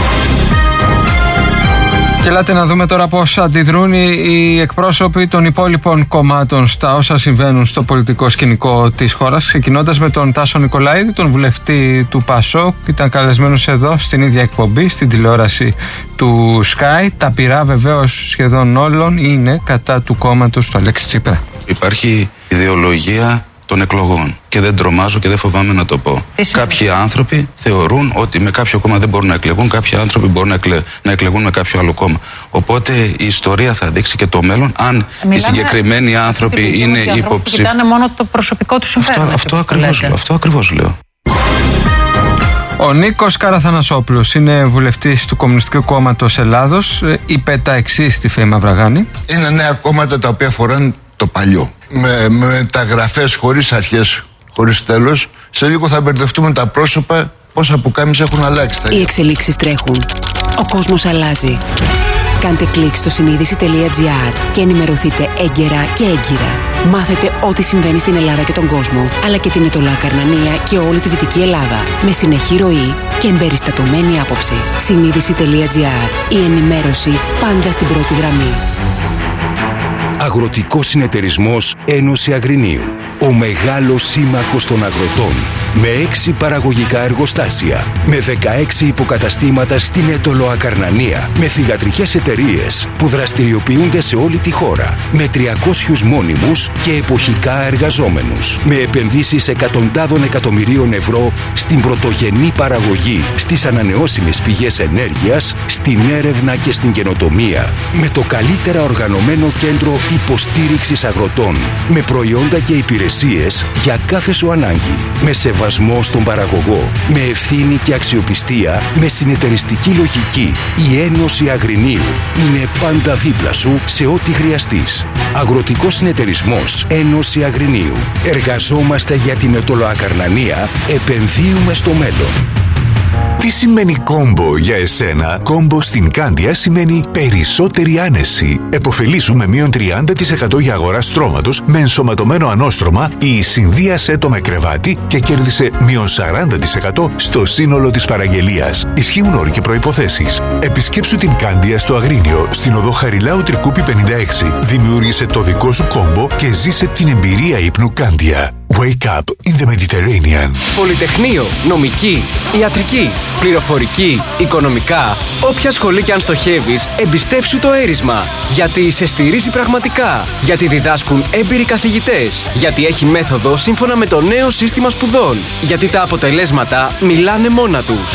Και ελάτε να δούμε τώρα πώς αντιδρούν οι εκπρόσωποι των υπόλοιπων κομμάτων στα όσα συμβαίνουν στο πολιτικό σκηνικό της χώρας, ξεκινώντας με τον Τάσο Νικολαίδη, τον βουλευτή του ΠΑΣΟΚ. Ήταν καλεσμένος εδώ στην ίδια εκπομπή, στην τηλεόραση του Sky. Τα πειρά βεβαίως σχεδόν όλων είναι κατά του κόμματος του Αλέξη Τσίπρα. Υπάρχει ιδεολογία των εκλογών και δεν τρομάζω και δεν φοβάμαι να το πω. Κάποιοι άνθρωποι θεωρούν ότι με κάποιο κόμμα δεν μπορούν να εκλεγούν, κάποιοι άνθρωποι μπορούν να εκλεγούν με κάποιο άλλο κόμμα. Οπότε η ιστορία θα δείξει και το μέλλον αν οι συγκεκριμένοι άνθρωποι είναι υποψήφοι. Κοιτάνε μόνο το προσωπικό του συμφέρον. Αυτό ακριβώς λέω. Ο Νίκος Καραθανασόπουλος είναι βουλευτής του Κομμουνιστικού Κόμματος Ελλάδος. Είπε τα εξής στη Φέη Μαυραγάνη. Είναι νέα κόμματα τα οποία φοράνε το παλιό. Με μεταγραφές χωρίς αρχές, χωρίς τέλος. Σε λίγο θα μπερδευτούμε τα πρόσωπα, πόσα πουκάμισα έχουν αλλάξει. Οι εξελίξεις τρέχουν. Ο κόσμος αλλάζει. Κάντε κλικ στο συνείδηση.gr και ενημερωθείτε έγκαιρα και έγκυρα. Μάθετε ό,τι συμβαίνει στην Ελλάδα και τον κόσμο, αλλά και την Αιτωλοακαρνανία και όλη τη Δυτική Ελλάδα. Με συνεχή ροή και εμπεριστατωμένη άποψη. Συνείδηση.gr. Η ενημέρωση πάντα στην πρώτη γραμμή. Αγροτικός Συνεταιρισμός Ένωση Αγρινίου. Ο μεγάλος σύμμαχος των αγροτών. Με 6 παραγωγικά εργοστάσια. Με 16 υποκαταστήματα στην Αιτωλοακαρνανία. Με θυγατρικές εταιρείες που δραστηριοποιούνται σε όλη τη χώρα. Με 300 μόνιμους και εποχικά εργαζόμενους. Με επενδύσεις εκατοντάδων εκατομμυρίων ευρώ στην πρωτογενή παραγωγή, στις ανανεώσιμες πηγές ενέργειας, στην έρευνα και στην καινοτομία. Με το καλύτερα οργανωμένο κέντρο υποστήριξης αγροτών. Με προϊόντα και υπηρεσίες για κάθε σου ανάγκη. Με σεβασμό στον παραγωγό. Με ευθύνη και αξιοπιστία. Με συνεταιριστική λογική. Η Ένωση Αγρινίου είναι πάντα δίπλα σου σε ό,τι χρειαστείς. Αγροτικός Συνεταιρισμός Ένωση Αγρινίου. Εργαζόμαστε για την Αιτωλοακαρνανία. Επενδύουμε στο μέλλον. Τι σημαίνει κόμπο για εσένα? Κόμπο στην Κάνδια σημαίνει περισσότερη άνεση. Εποφελήσου με μείον 30% για αγορά στρώματος με ενσωματωμένο ανώστρωμα ή συνδύασέ το με κρεβάτι και κέρδισε μείον 40% στο σύνολο της παραγγελίας. Ισχύουν όροι και προϋποθέσεις. Επισκέψου την Κάνδια στο Αγρίνιο, στην οδό Χαριλάου Τρικούπη 56. Δημιούργησε το δικό σου κόμπο και ζήσε την εμπειρία ύπνου Κάνδια. Wake up in the Mediterranean. Πολυτεχνείο, νομική, ιατρική, πληροφορική, οικονομικά. Όποια σχολή κι αν στοχεύεις, εμπιστεύσου το έρισμα. Γιατί σε στηρίζει πραγματικά. Γιατί διδάσκουν έμπειροι καθηγητές. Γιατί έχει μέθοδο σύμφωνα με το νέο σύστημα σπουδών. Γιατί τα αποτελέσματα μιλάνε μόνα τους.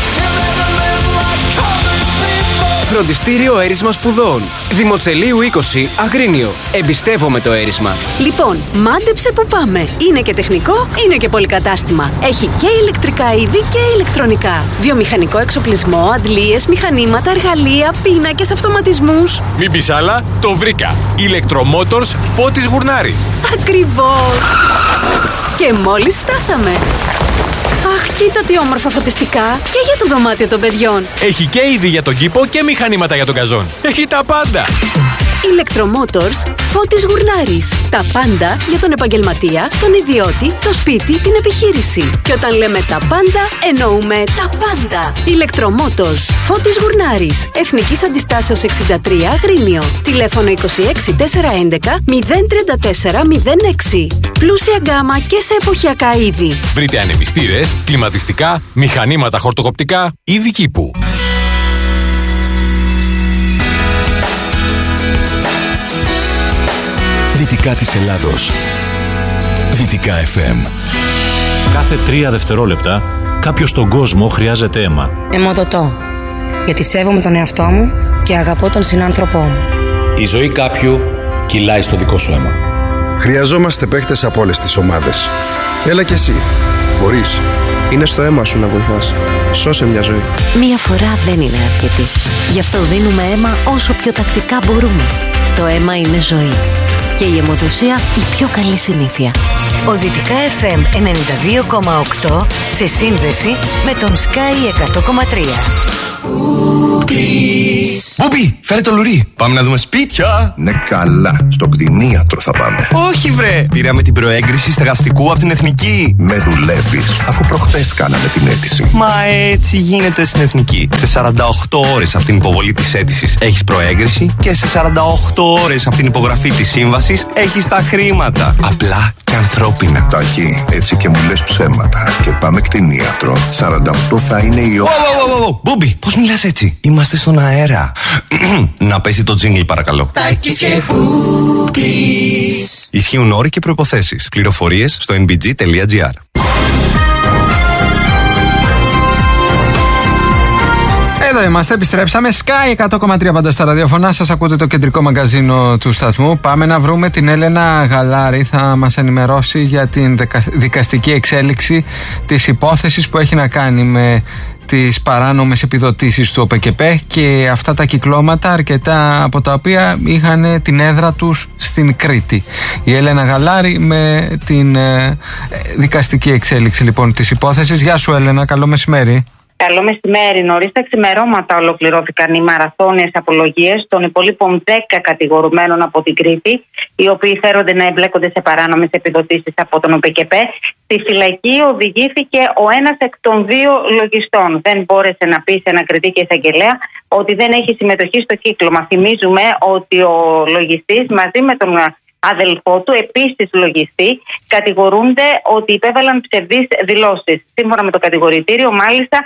Φροντιστήριο Έρισμα Σπουδών. Δημοτσελείου 20, Αγρίνιο. Εμπιστεύομαι το έρισμα. Λοιπόν, μάντεψε που πάμε. Είναι και τεχνικό, είναι και πολυκατάστημα. Έχει και ηλεκτρικά είδη και ηλεκτρονικά. Βιομηχανικό εξοπλισμό, αντλίες, μηχανήματα, εργαλεία, πίνακες, αυτοματισμούς. Μην πεις άλλα, το βρήκα. Ηλεκτρομότορς Φώτης Γουρνάρης. Ακριβώς. Και μόλις φτάσαμε. Αχ, κοίτα τι όμορφα φωτιστικά. Και για το δωμάτιο των παιδιών. Έχει και είδη για τον κήπο και μηχανήματα για τον καζόν. Έχει τα πάντα. Electromotors Φώτης Γουρνάρης. Τα πάντα για τον επαγγελματία, τον ιδιώτη, το σπίτι, την επιχείρηση. Και όταν λέμε τα πάντα, εννοούμε τα πάντα. Electromotors Φώτης Γουρνάρης. Εθνικής Αντιστάσεως 63 Αγρίνιο. Τηλέφωνο 26 411 034 06. Πλούσια γκάμα και σε εποχιακά είδη. Βρείτε ανεμιστήρες, κλιματιστικά, μηχανήματα χορτοκοπτικά, είδη κήπου. Δυτικά της Ελλάδος. Δυτικά FM. Κάθε 3 δευτερόλεπτα κάποιος στον κόσμο χρειάζεται αίμα. Αιμοδοτώ. Γιατί σέβομαι τον εαυτό μου και αγαπώ τον συνάνθρωπό μου. Η ζωή κάποιου κυλάει στο δικό σου αίμα. Χρειαζόμαστε παίκτες από όλες τις ομάδες. Έλα κι εσύ. Μπορείς. Είναι στο αίμα σου να βοηθάς. Σώσε μια ζωή. Μία φορά δεν είναι αρκετή. Γι' αυτό δίνουμε αίμα όσο πιο τακτικά μπορούμε. Το αίμα είναι ζωή. Και η αιμοδοσία η πιο καλή συνήθεια. Ο Δυτικά FM 92,8 σε σύνδεση με τον Sky 100,3. Μπούμπι, φέρε το λουρί. Πάμε να δούμε σπίτια. Ναι, καλά. Στο κτηνίατρο θα πάμε. Όχι, βρε. Πήραμε την προέγκριση στεγαστικού από την Εθνική. Με δουλεύεις, αφού προχτές κάναμε την αίτηση. Μα έτσι γίνεται στην Εθνική. Σε 48 ώρες από την υποβολή της αίτησης έχεις προέγκριση και σε 48 ώρες από την υπογραφή της σύμβασης έχεις τα χρήματα. Απλά και ανθρώπινα. Τάκη, έτσι και μου λες ψέματα. Και πάμε κτηνίατρο. 48 θα είναι η ώρα. Μπούμπι, πώς μιλάς έτσι? Είμαστε στον αέρα. Να πέσει το τζίνγκλ, παρακαλώ. Τάκης και Μπούμπις. Ισχύουν όροι και προϋποθέσεις. Πληροφορίες στο nbg.gr. Εδώ είμαστε, επιστρέψαμε. Sky 100,3 πάντα στα ραδιοφωνά. Σας ακούτε το κεντρικό μαγκαζίνο του σταθμού. Πάμε να βρούμε την Έλενα Γαλάρη. Θα μας ενημερώσει για την δικαστική εξέλιξη της υπόθεσης που έχει να κάνει με τις παράνομες επιδοτήσεις του ΟΠΕΚΕΠ και αυτά τα κυκλώματα, αρκετά από τα οποία είχαν την έδρα τους στην Κρήτη. Η Έλενα Γαλάρη με την δικαστική εξέλιξη λοιπόν της υπόθεσης. Γεια σου Έλενα, καλό μεσημέρι. Καλό μεσημέρι. Νωρίς τα ξημερώματα ολοκληρώθηκαν οι μαραθώνιες απολογίες των υπολείπων 10 κατηγορουμένων από την Κρήτη, οι οποίοι φέρονται να εμπλέκονται σε παράνομες επιδοτήσεις από τον ΟΠΕΚΕΠ. Στη φυλακή οδηγήθηκε ο ένας εκ των δύο λογιστών. Δεν μπόρεσε να πει σε ένα κριτή και εισαγγελέα ότι δεν έχει συμμετοχή στο κύκλωμα. Θυμίζουμε ότι ο λογιστής μαζί με τον αδελφό του, επίσης λογιστή, κατηγορούνται ότι υπέβαλαν ψευδείς δηλώσεις. Σύμφωνα με το κατηγορητήριο, μάλιστα,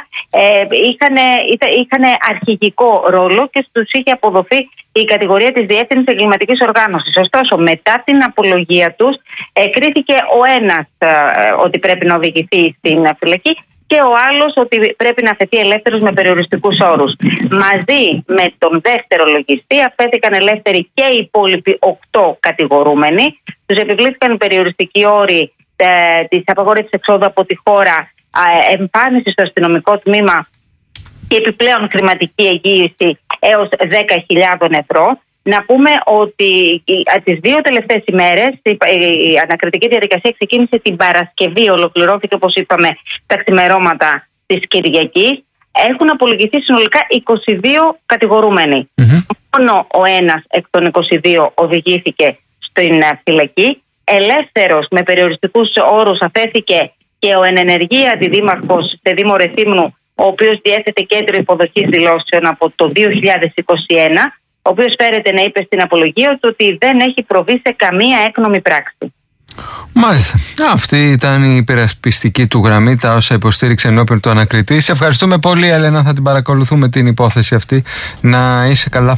είχαν αρχηγικό ρόλο και στους είχε αποδοθεί η κατηγορία της διεύθυνσης εγκληματικής οργάνωσης. Ωστόσο, μετά την απολογία τους, κρίθηκε ο ένας ότι πρέπει να οδηγηθεί στην φυλακή και ο άλλος ότι πρέπει να αφαιθεί ελεύθερος με περιοριστικούς όρους. Μαζί με τον δεύτερο λογιστή αφέθηκαν ελεύθεροι και οι υπόλοιποι 8 κατηγορούμενοι. Τους επιβλήθηκαν οι περιοριστικοί όροι της απαγόρευσης εξόδου από τη χώρα, εμφάνιση στο αστυνομικό τμήμα και επιπλέον χρηματική εγγύηση έως 10.000 ευρώ. Να πούμε ότι τις 2 τελευταίες ημέρες η ανακριτική διαδικασία ξεκίνησε την Παρασκευή, ολοκληρώθηκε όπως είπαμε τα ξημερώματα της Κυριακής. Έχουν απολογηθεί συνολικά 22 κατηγορούμενοι. Μόνο ο ένας εκ των 22 οδηγήθηκε στην φυλακή. Ελεύθερος με περιοριστικούς όρους αφέθηκε και ο ενενεργή αντιδήμαρχος σε Δήμο Ρεθύμνου, ο οποίος διέθετε κέντρο υποδοχής δηλώσεων από το 2021. Ο οποίος φέρεται να είπε στην απολογία του ότι δεν έχει προβεί σε καμία έκνομη πράξη. Μάλιστα. Αυτή ήταν η υπερασπιστική του γραμμή, τα όσα υποστήριξε ενώπιον του ανακριτή. Σε ευχαριστούμε πολύ, Έλενα. Θα την παρακολουθούμε την υπόθεση αυτή. Να είσαι καλά.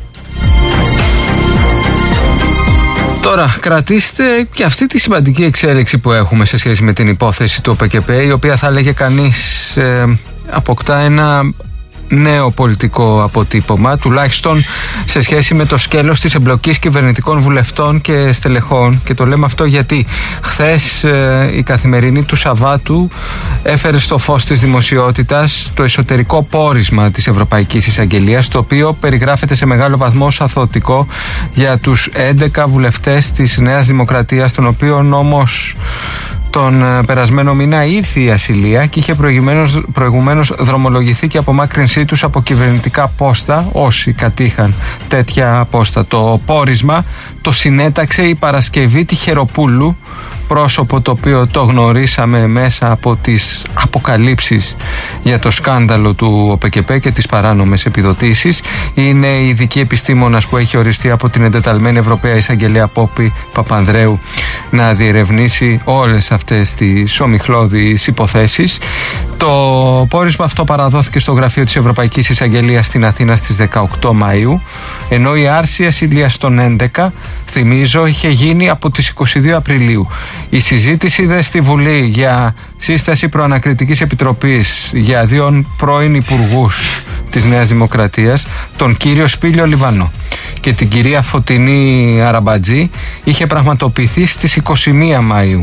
Τώρα, κρατήστε και αυτή τη σημαντική εξέλιξη που έχουμε σε σχέση με την υπόθεση του ΟΠΕΚΕΠ, η οποία θα έλεγε κανείς αποκτά ένα νέο πολιτικό αποτύπωμα, τουλάχιστον σε σχέση με το σκέλος της εμπλοκής κυβερνητικών βουλευτών και στελεχών. Και το λέμε αυτό γιατί χθες η Καθημερινή του Σαββάτου έφερε στο φως της δημοσιότητας το εσωτερικό πόρισμα της Ευρωπαϊκής Εισαγγελίας, το οποίο περιγράφεται σε μεγάλο βαθμό ως αθωωτικό για τους 11 βουλευτές της Νέας Δημοκρατίας, των οποίων όμως Τον περασμένο μήνα ήρθε η ασυλία και είχε προηγουμένως δρομολογηθεί και απομάκρυνσή τους από κυβερνητικά πόστα, όσοι κατήχαν τέτοια πόστα. Το πόρισμα το συνέταξε η Παρασκευή Τυχεροπούλου, πρόσωπο το οποίο το γνωρίσαμε μέσα από τις αποκαλύψεις για το σκάνδαλο του ΟΠΕΚΕΠΕ και τις παράνομες επιδοτήσεις. Είναι η ειδική επιστήμονας που έχει οριστεί από την εντεταλμένη Ευρωπαία Εισαγγελέα Πόπη Παπανδρέου να διερευνήσει όλες αυτές τις ομιχλώδεις υποθέσεις. Το πόρισμα αυτό παραδόθηκε στο γραφείο της Ευρωπαϊκής Εισαγγελίας στην Αθήνα στις 18 Μαΐου, ενώ η άρση ασυλίας των 11, θυμίζω, είχε γίνει από τις 22 Απριλίου. Η συζήτηση δε στη Βουλή για σύσταση προανακριτικής επιτροπής για δύο πρώην υπουργούς της Νέας Δημοκρατίας, τον κύριο Σπήλιο Λιβανό και την κυρία Φωτεινή Αραμπατζή, είχε πραγματοποιηθεί στις 21 Μαΐου.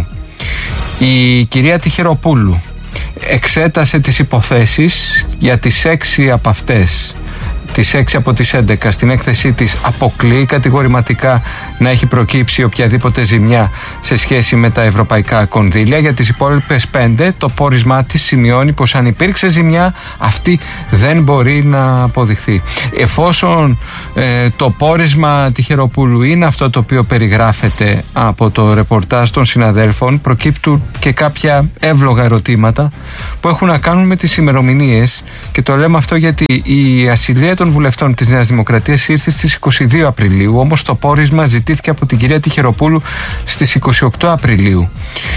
Η κυρία Τυχεροπούλου εξέτασε τις υποθέσεις για τις 6 από αυτές. Τις 6 από τις 11 στην έκθεσή της αποκλείει κατηγορηματικά να έχει προκύψει οποιαδήποτε ζημιά σε σχέση με τα ευρωπαϊκά κονδύλια. Για τις υπόλοιπες 5 το πόρισμά της σημειώνει πως αν υπήρξε ζημιά αυτή δεν μπορεί να αποδειχθεί. Εφόσον το πόρισμα Τυχεροπούλου είναι αυτό το οποίο περιγράφεται από το ρεπορτάζ των συναδέλφων, προκύπτουν και κάποια εύλογα ερωτήματα που έχουν να κάνουν με τις ημερομηνίες, και το λέμε αυτό γιατί η ασυλία των βουλευτών της Νέας Δημοκρατίας ήρθε στις 22 Απριλίου, όμως το πόρισμα ζητήθηκε από την κυρία Τυχεροπούλου στις 28 Απριλίου.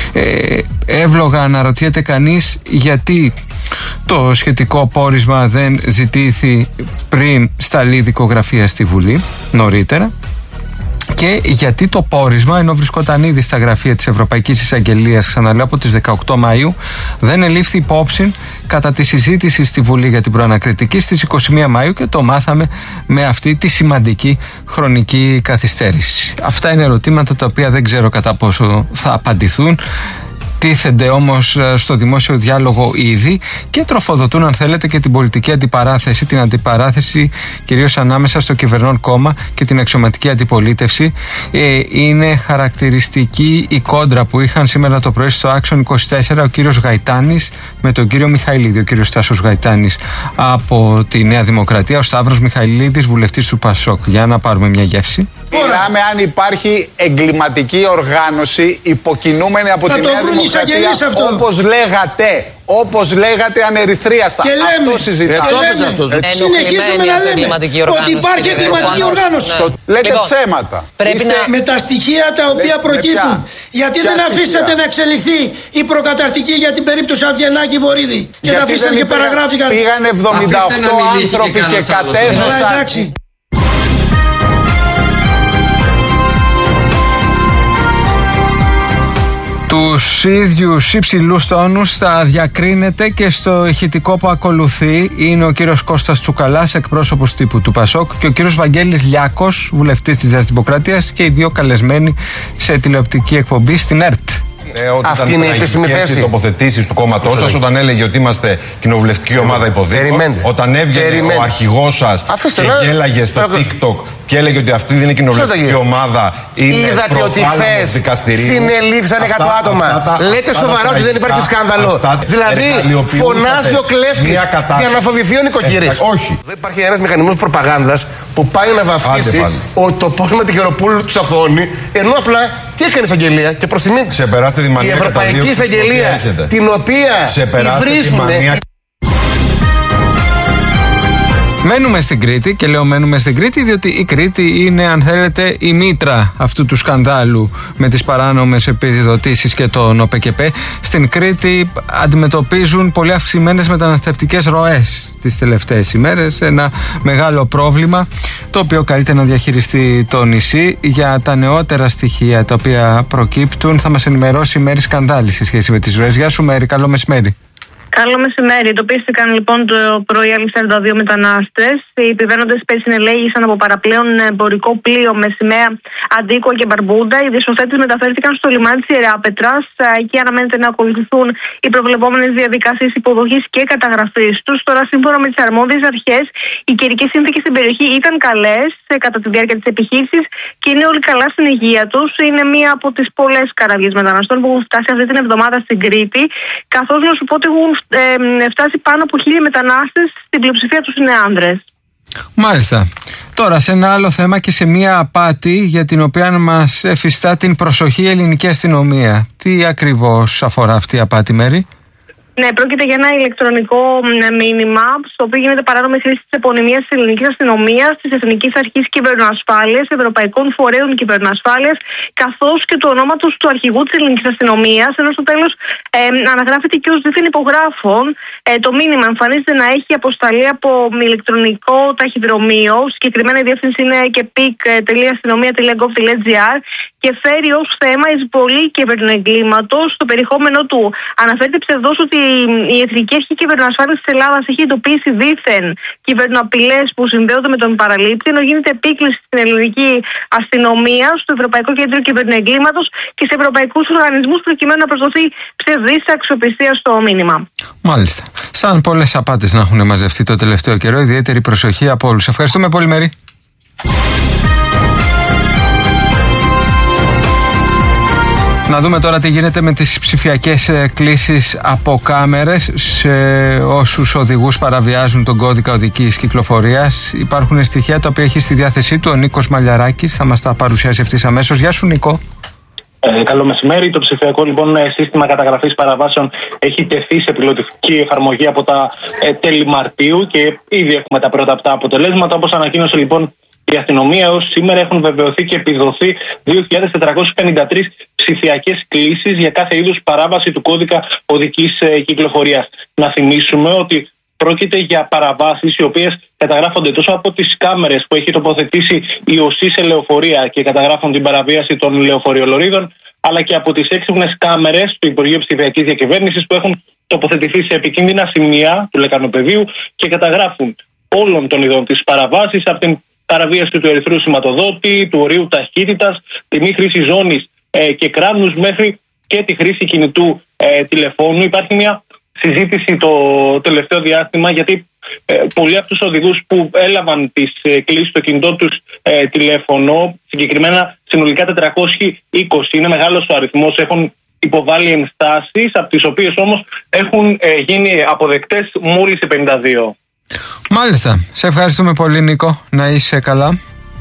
Εύλογα αναρωτιέται κανείς γιατί το σχετικό πόρισμα δεν ζητήθη πριν σταλεί δικογραφία στη Βουλή νωρίτερα, και γιατί το πόρισμα, ενώ βρισκόταν ήδη στα γραφεία της Ευρωπαϊκής Εισαγγελίας, ξαναλέω, από τις 18 Μαΐου, δεν ελήφθη υπόψη κατά τη συζήτηση στη Βουλή για την προανακριτική στις 21 Μαΐου και το μάθαμε με αυτή τη σημαντική χρονική καθυστέρηση. Αυτά είναι ερωτήματα τα οποία δεν ξέρω κατά πόσο θα απαντηθούν. Τίθενται όμως στο δημόσιο διάλογο ήδη και τροφοδοτούν, αν θέλετε, και την πολιτική αντιπαράθεση, την αντιπαράθεση κυρίως ανάμεσα στο κυβερνών κόμμα και την αξιωματική αντιπολίτευση. Είναι χαρακτηριστική η κόντρα που είχαν σήμερα το πρωί στο Action 24 ο κύριος Γαϊτάνης με τον κύριο Μιχαηλίδη, ο κύριος Στάσος Γαϊτάνης από τη Νέα Δημοκρατία, ο Σταύρος Μιχαηλίδης, βουλευτής του ΠΑΣΟΚ. Για να πάρουμε μια γεύση. Μιλάμε αν υπάρχει εγκληματική οργάνωση υποκινούμενη από τη Νέα Δημοκρατία, όπως λέγατε ανερυθρίαστα. Και λέμε, αυτό συζητάμε. Συνεχίζουμε να λέμε ότι υπάρχει εγκληματική οργάνωση. Λέτε ψέματα. Με τα στοιχεία τα οποία προκύπτουν. Γιατί δεν αφήσατε να εξελιχθεί η προκαταρτική για την περίπτωση Αβγενάκη Βορίδη και τα αφήσατε και παραγράφηκαν. Πήγαν 78 άνθρωποι και κατέθεσαν. Τους ίδιους υψηλούς τόνους θα διακρίνεται και στο ηχητικό που ακολουθεί. Είναι ο κύριος Κώστας Τσουκαλάς, εκπρόσωπος τύπου του ΠΑΣΟΚ, και ο κύριος Βαγγέλης Λιάκος, βουλευτής της Νέας Δημοκρατίας, και οι δύο καλεσμένοι σε τηλεοπτική εκπομπή στην ΕΡΤ. Αυτή είναι η επίσημη θέση. Οι τοποθετήσεις του κόμματός σας όταν έλεγε ότι είμαστε κοινοβουλευτική ομάδα υποδείκτων, όταν έβγαινε ο αρχηγός σας και γέλαγε στο TikTok και έλεγε ότι αυτή δεν είναι κοινοβουλευτική ομάδα, είναι προφάλαμος δικαστηρίου. Συνελήφθησαν 100 άτομα. Λέτε σοβαρά ότι δεν υπάρχει σκάνδαλο? Δηλαδή φωνάζει ο κλέφτης για να φοβηθεί ο νοικοκύρης. Όχι. Δεν υπάρχει ένας μηχανισμός προπαγάνδας που πάει να βαφτίσει το πόρισμα Τυχεροπούλου του Σαφώνη, ενώ απλά τι έκανε η εισαγγελία και προς τιμή η Ευρωπαϊκή Εισαγγελία, την οποία υβρίζουν. Μένουμε στην Κρήτη, και λέω μένουμε στην Κρήτη διότι η Κρήτη είναι, αν θέλετε, η μήτρα αυτού του σκανδάλου με τις παράνομες επιδοτήσεις και τον ΟΠΕΚΕΠΕ. Στην Κρήτη αντιμετωπίζουν πολύ αυξημένες μεταναστευτικές ροές τις τελευταίες ημέρες, ένα μεγάλο πρόβλημα το οποίο καλείται να διαχειριστεί το νησί. Για τα νεότερα στοιχεία τα οποία προκύπτουν θα μας ενημερώσει η Μέρη Σκανδάλη σε σχέση με τις ροές. Γεια σου Μέρη, καλό μεσημέρι. Καλό μεσημέρι. Εντοπίστηκαν λοιπόν το πρωί άλλοι 42 μετανάστες. Οι επιβαίνοντες πέρσι συνελέγησαν από παραπλέον εμπορικό πλοίο με σημαία Αντίκοα και Μπαρμπούντα. Οι διασωθέτες μεταφέρθηκαν στο λιμάνι της Ιεράπετρας. Εκεί αναμένεται να ακολουθούν οι προβλεπόμενες διαδικασίες υποδοχής και καταγραφής τους. Τώρα, σύμφωνα με τις αρμόδιες αρχές, οι καιρικές συνθήκες στην περιοχή ήταν καλές κατά τη διάρκεια της επιχείρησης και είναι όλοι καλά στην υγεία τους. Είναι μία από τις πολλές καραβιές μεταναστών που έχουν φτάσει αυτή την εβδομάδα στην Κρήτη. Καθώς να σου πω ότι έχουν φτάσει πάνω από 1.000 μετανάστες, στην πλειοψηφία τους είναι άνδρες. Μάλιστα. Τώρα σε ένα άλλο θέμα και σε μια απάτη για την οποία μας εφιστά την προσοχή η ελληνική αστυνομία. Τι ακριβώς αφορά αυτή η απάτη, Μέρη? Ναι, πρόκειται για ένα ηλεκτρονικό μήνυμα, στο οποίο γίνεται παράνομη χρήση της επωνυμίας της ελληνικής αστυνομίας, της Εθνικής Αρχής Κυβερνοασφάλειας, Ευρωπαϊκών Φορέων Κυβερνοασφάλειας, καθώς και του ονόματος του αρχηγού της ελληνικής αστυνομίας, ενώ στο τέλος αναγράφεται και ως δίθεν υπογράφων. Το μήνυμα εμφανίζεται να έχει αποσταλεί από ηλεκτρονικό ταχυδρομείο, συγκεκριμένα η διεύθυνση είναι και pic.αστυνομία.gov.gr και φέρει ως θέμα εισβολή κυβερνοεγκλήματος. Το περιεχόμενο του αναφέρεται ψευδώς ότι η Εθνική Αρχή Κυβερνοασφάλειας της Ελλάδας έχει εντοπίσει δίθεν κυβερνοαπειλές που συνδέονται με τον παραλήπτη, ενώ γίνεται επίκληση στην ελληνική αστυνομία, στο Ευρωπαϊκό Κέντρο Κυβερνοεγκλήματος και σε ευρωπαϊκούς οργανισμούς προκειμένου να προσδοθεί ψευδής αξιοπιστία στο μήνυμα. Μάλιστα. Σαν πολλές απάτες να έχουν μαζευτεί το τελευταίο καιρό, ιδιαίτερη προσοχή από όλους. Ευχαριστούμε πολύ, Μέρη. Να δούμε τώρα τι γίνεται με τις ψηφιακές κλήσεις από κάμερες σε όσους οδηγούς παραβιάζουν τον κώδικα οδικής κυκλοφορίας. Υπάρχουν στοιχεία τα οποία έχει στη διάθεσή του ο Νίκος Μαλιαράκης. Θα μας τα παρουσιάσει ευθύς αμέσως. Γεια σου, Νίκο. Καλό μεσημέρι. Το ψηφιακό λοιπόν σύστημα καταγραφής παραβάσεων έχει τεθεί σε πιλωτική εφαρμογή από τα τέλη Μαρτίου και ήδη έχουμε τα πρώτα αυτά αποτελέσματα. Όπως ανακοίνωσε λοιπόν η αστυνομία, έως σήμερα έχουν βεβαιωθεί και επιδοθεί 2.453 ψηφιακές κλήσεις για κάθε είδους παράβαση του κώδικα οδικής κυκλοφορίας. Να θυμίσουμε ότι πρόκειται για παραβάσεις οι οποίες καταγράφονται τόσο από τις κάμερες που έχει τοποθετήσει η ΟΣΥ σε λεωφορεία και καταγράφουν την παραβίαση των λεωφοριολωρίδων, αλλά και από τις έξυπνες κάμερες του Υπουργείου Ψηφιακής Διακυβέρνησης που έχουν τοποθετηθεί σε επικίνδυνα σημεία του λεκανοπεδίου και καταγράφουν όλων των ειδών της παραβάσης, από την παραβίαση του ερυθρού σηματοδότη, του ορίου ταχύτητας, τη μη χρήση ζώνης και κράνους, μέχρι και τη χρήση κινητού τηλεφώνου. Υπάρχει μια συζήτηση το τελευταίο διάστημα, γιατί πολλοί από τους οδηγούς που έλαβαν τις κλήσεις στο κινητό τους τηλέφωνο, συγκεκριμένα συνολικά 420, είναι μεγάλος ο αριθμός, έχουν υποβάλει ενστάσεις, από τις οποίες όμως έχουν γίνει αποδεκτές μόλις 52. Μάλιστα. Σε ευχαριστούμε πολύ, Νίκο. Να είσαι καλά.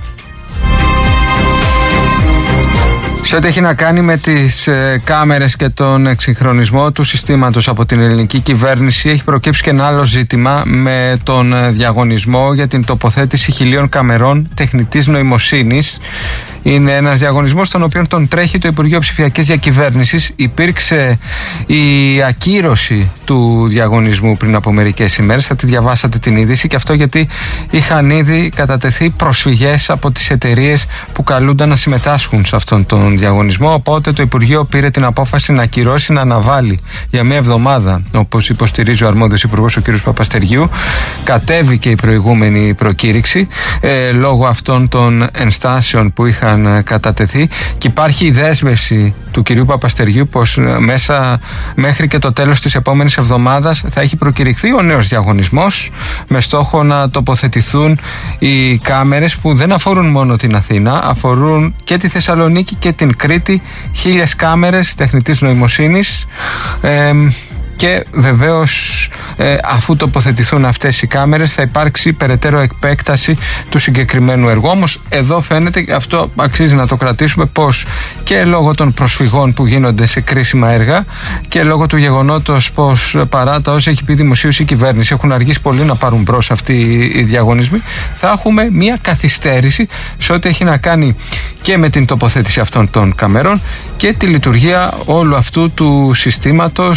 Σε ό,τι έχει να κάνει με τις κάμερες και τον εξυγχρονισμό του συστήματος από την ελληνική κυβέρνηση, έχει προκύψει και ένα άλλο ζήτημα με τον διαγωνισμό για την τοποθέτηση 1.000 καμερών τεχνητής νοημοσύνης. Είναι ένας διαγωνισμός τον οποίο τον τρέχει το Υπουργείο Ψηφιακής Διακυβέρνησης. Υπήρξε η ακύρωση του διαγωνισμού πριν από μερικές ημέρες. Θα τη διαβάσατε την είδηση, και αυτό γιατί είχαν ήδη κατατεθεί προσφυγές από τις εταιρείες που καλούνταν να συμμετάσχουν σε αυτόν τον διαγωνισμό. Οπότε το Υπουργείο πήρε την απόφαση να ακυρώσει, να αναβάλει για μία εβδομάδα, όπως υποστηρίζει ο αρμόδιος Υπουργός, ο κ. Παπαστεριού. Κατέβηκε η προηγούμενη προκήρυξη λόγω αυτών των ενστάσεων που είχαν κατατεθεί, και υπάρχει η δέσμευση του κυρίου Παπαστεριού πως μέχρι και το τέλος της επόμενης εβδομάδας θα έχει προκηρυχθεί ο νέος διαγωνισμός, με στόχο να τοποθετηθούν οι κάμερες που δεν αφορούν μόνο την Αθήνα, αφορούν και τη Θεσσαλονίκη και την Κρήτη. 1.000 κάμερες τεχνητής νοημοσύνης, και βεβαίως αφού τοποθετηθούν αυτές οι κάμερες θα υπάρξει περαιτέρω επέκταση του συγκεκριμένου έργου. Όμως εδώ φαίνεται, αυτό αξίζει να το κρατήσουμε, πως και λόγω των προσφυγών που γίνονται σε κρίσιμα έργα και λόγω του γεγονότος πως παρά τα όσα έχει πει δημοσίως η κυβέρνηση, έχουν αργήσει πολύ να πάρουν μπρος αυτοί οι διαγωνισμοί, θα έχουμε μια καθυστέρηση σε ό,τι έχει να κάνει και με την τοποθέτηση αυτών των καμερών και τη λειτουργία όλου αυτού του συστήματος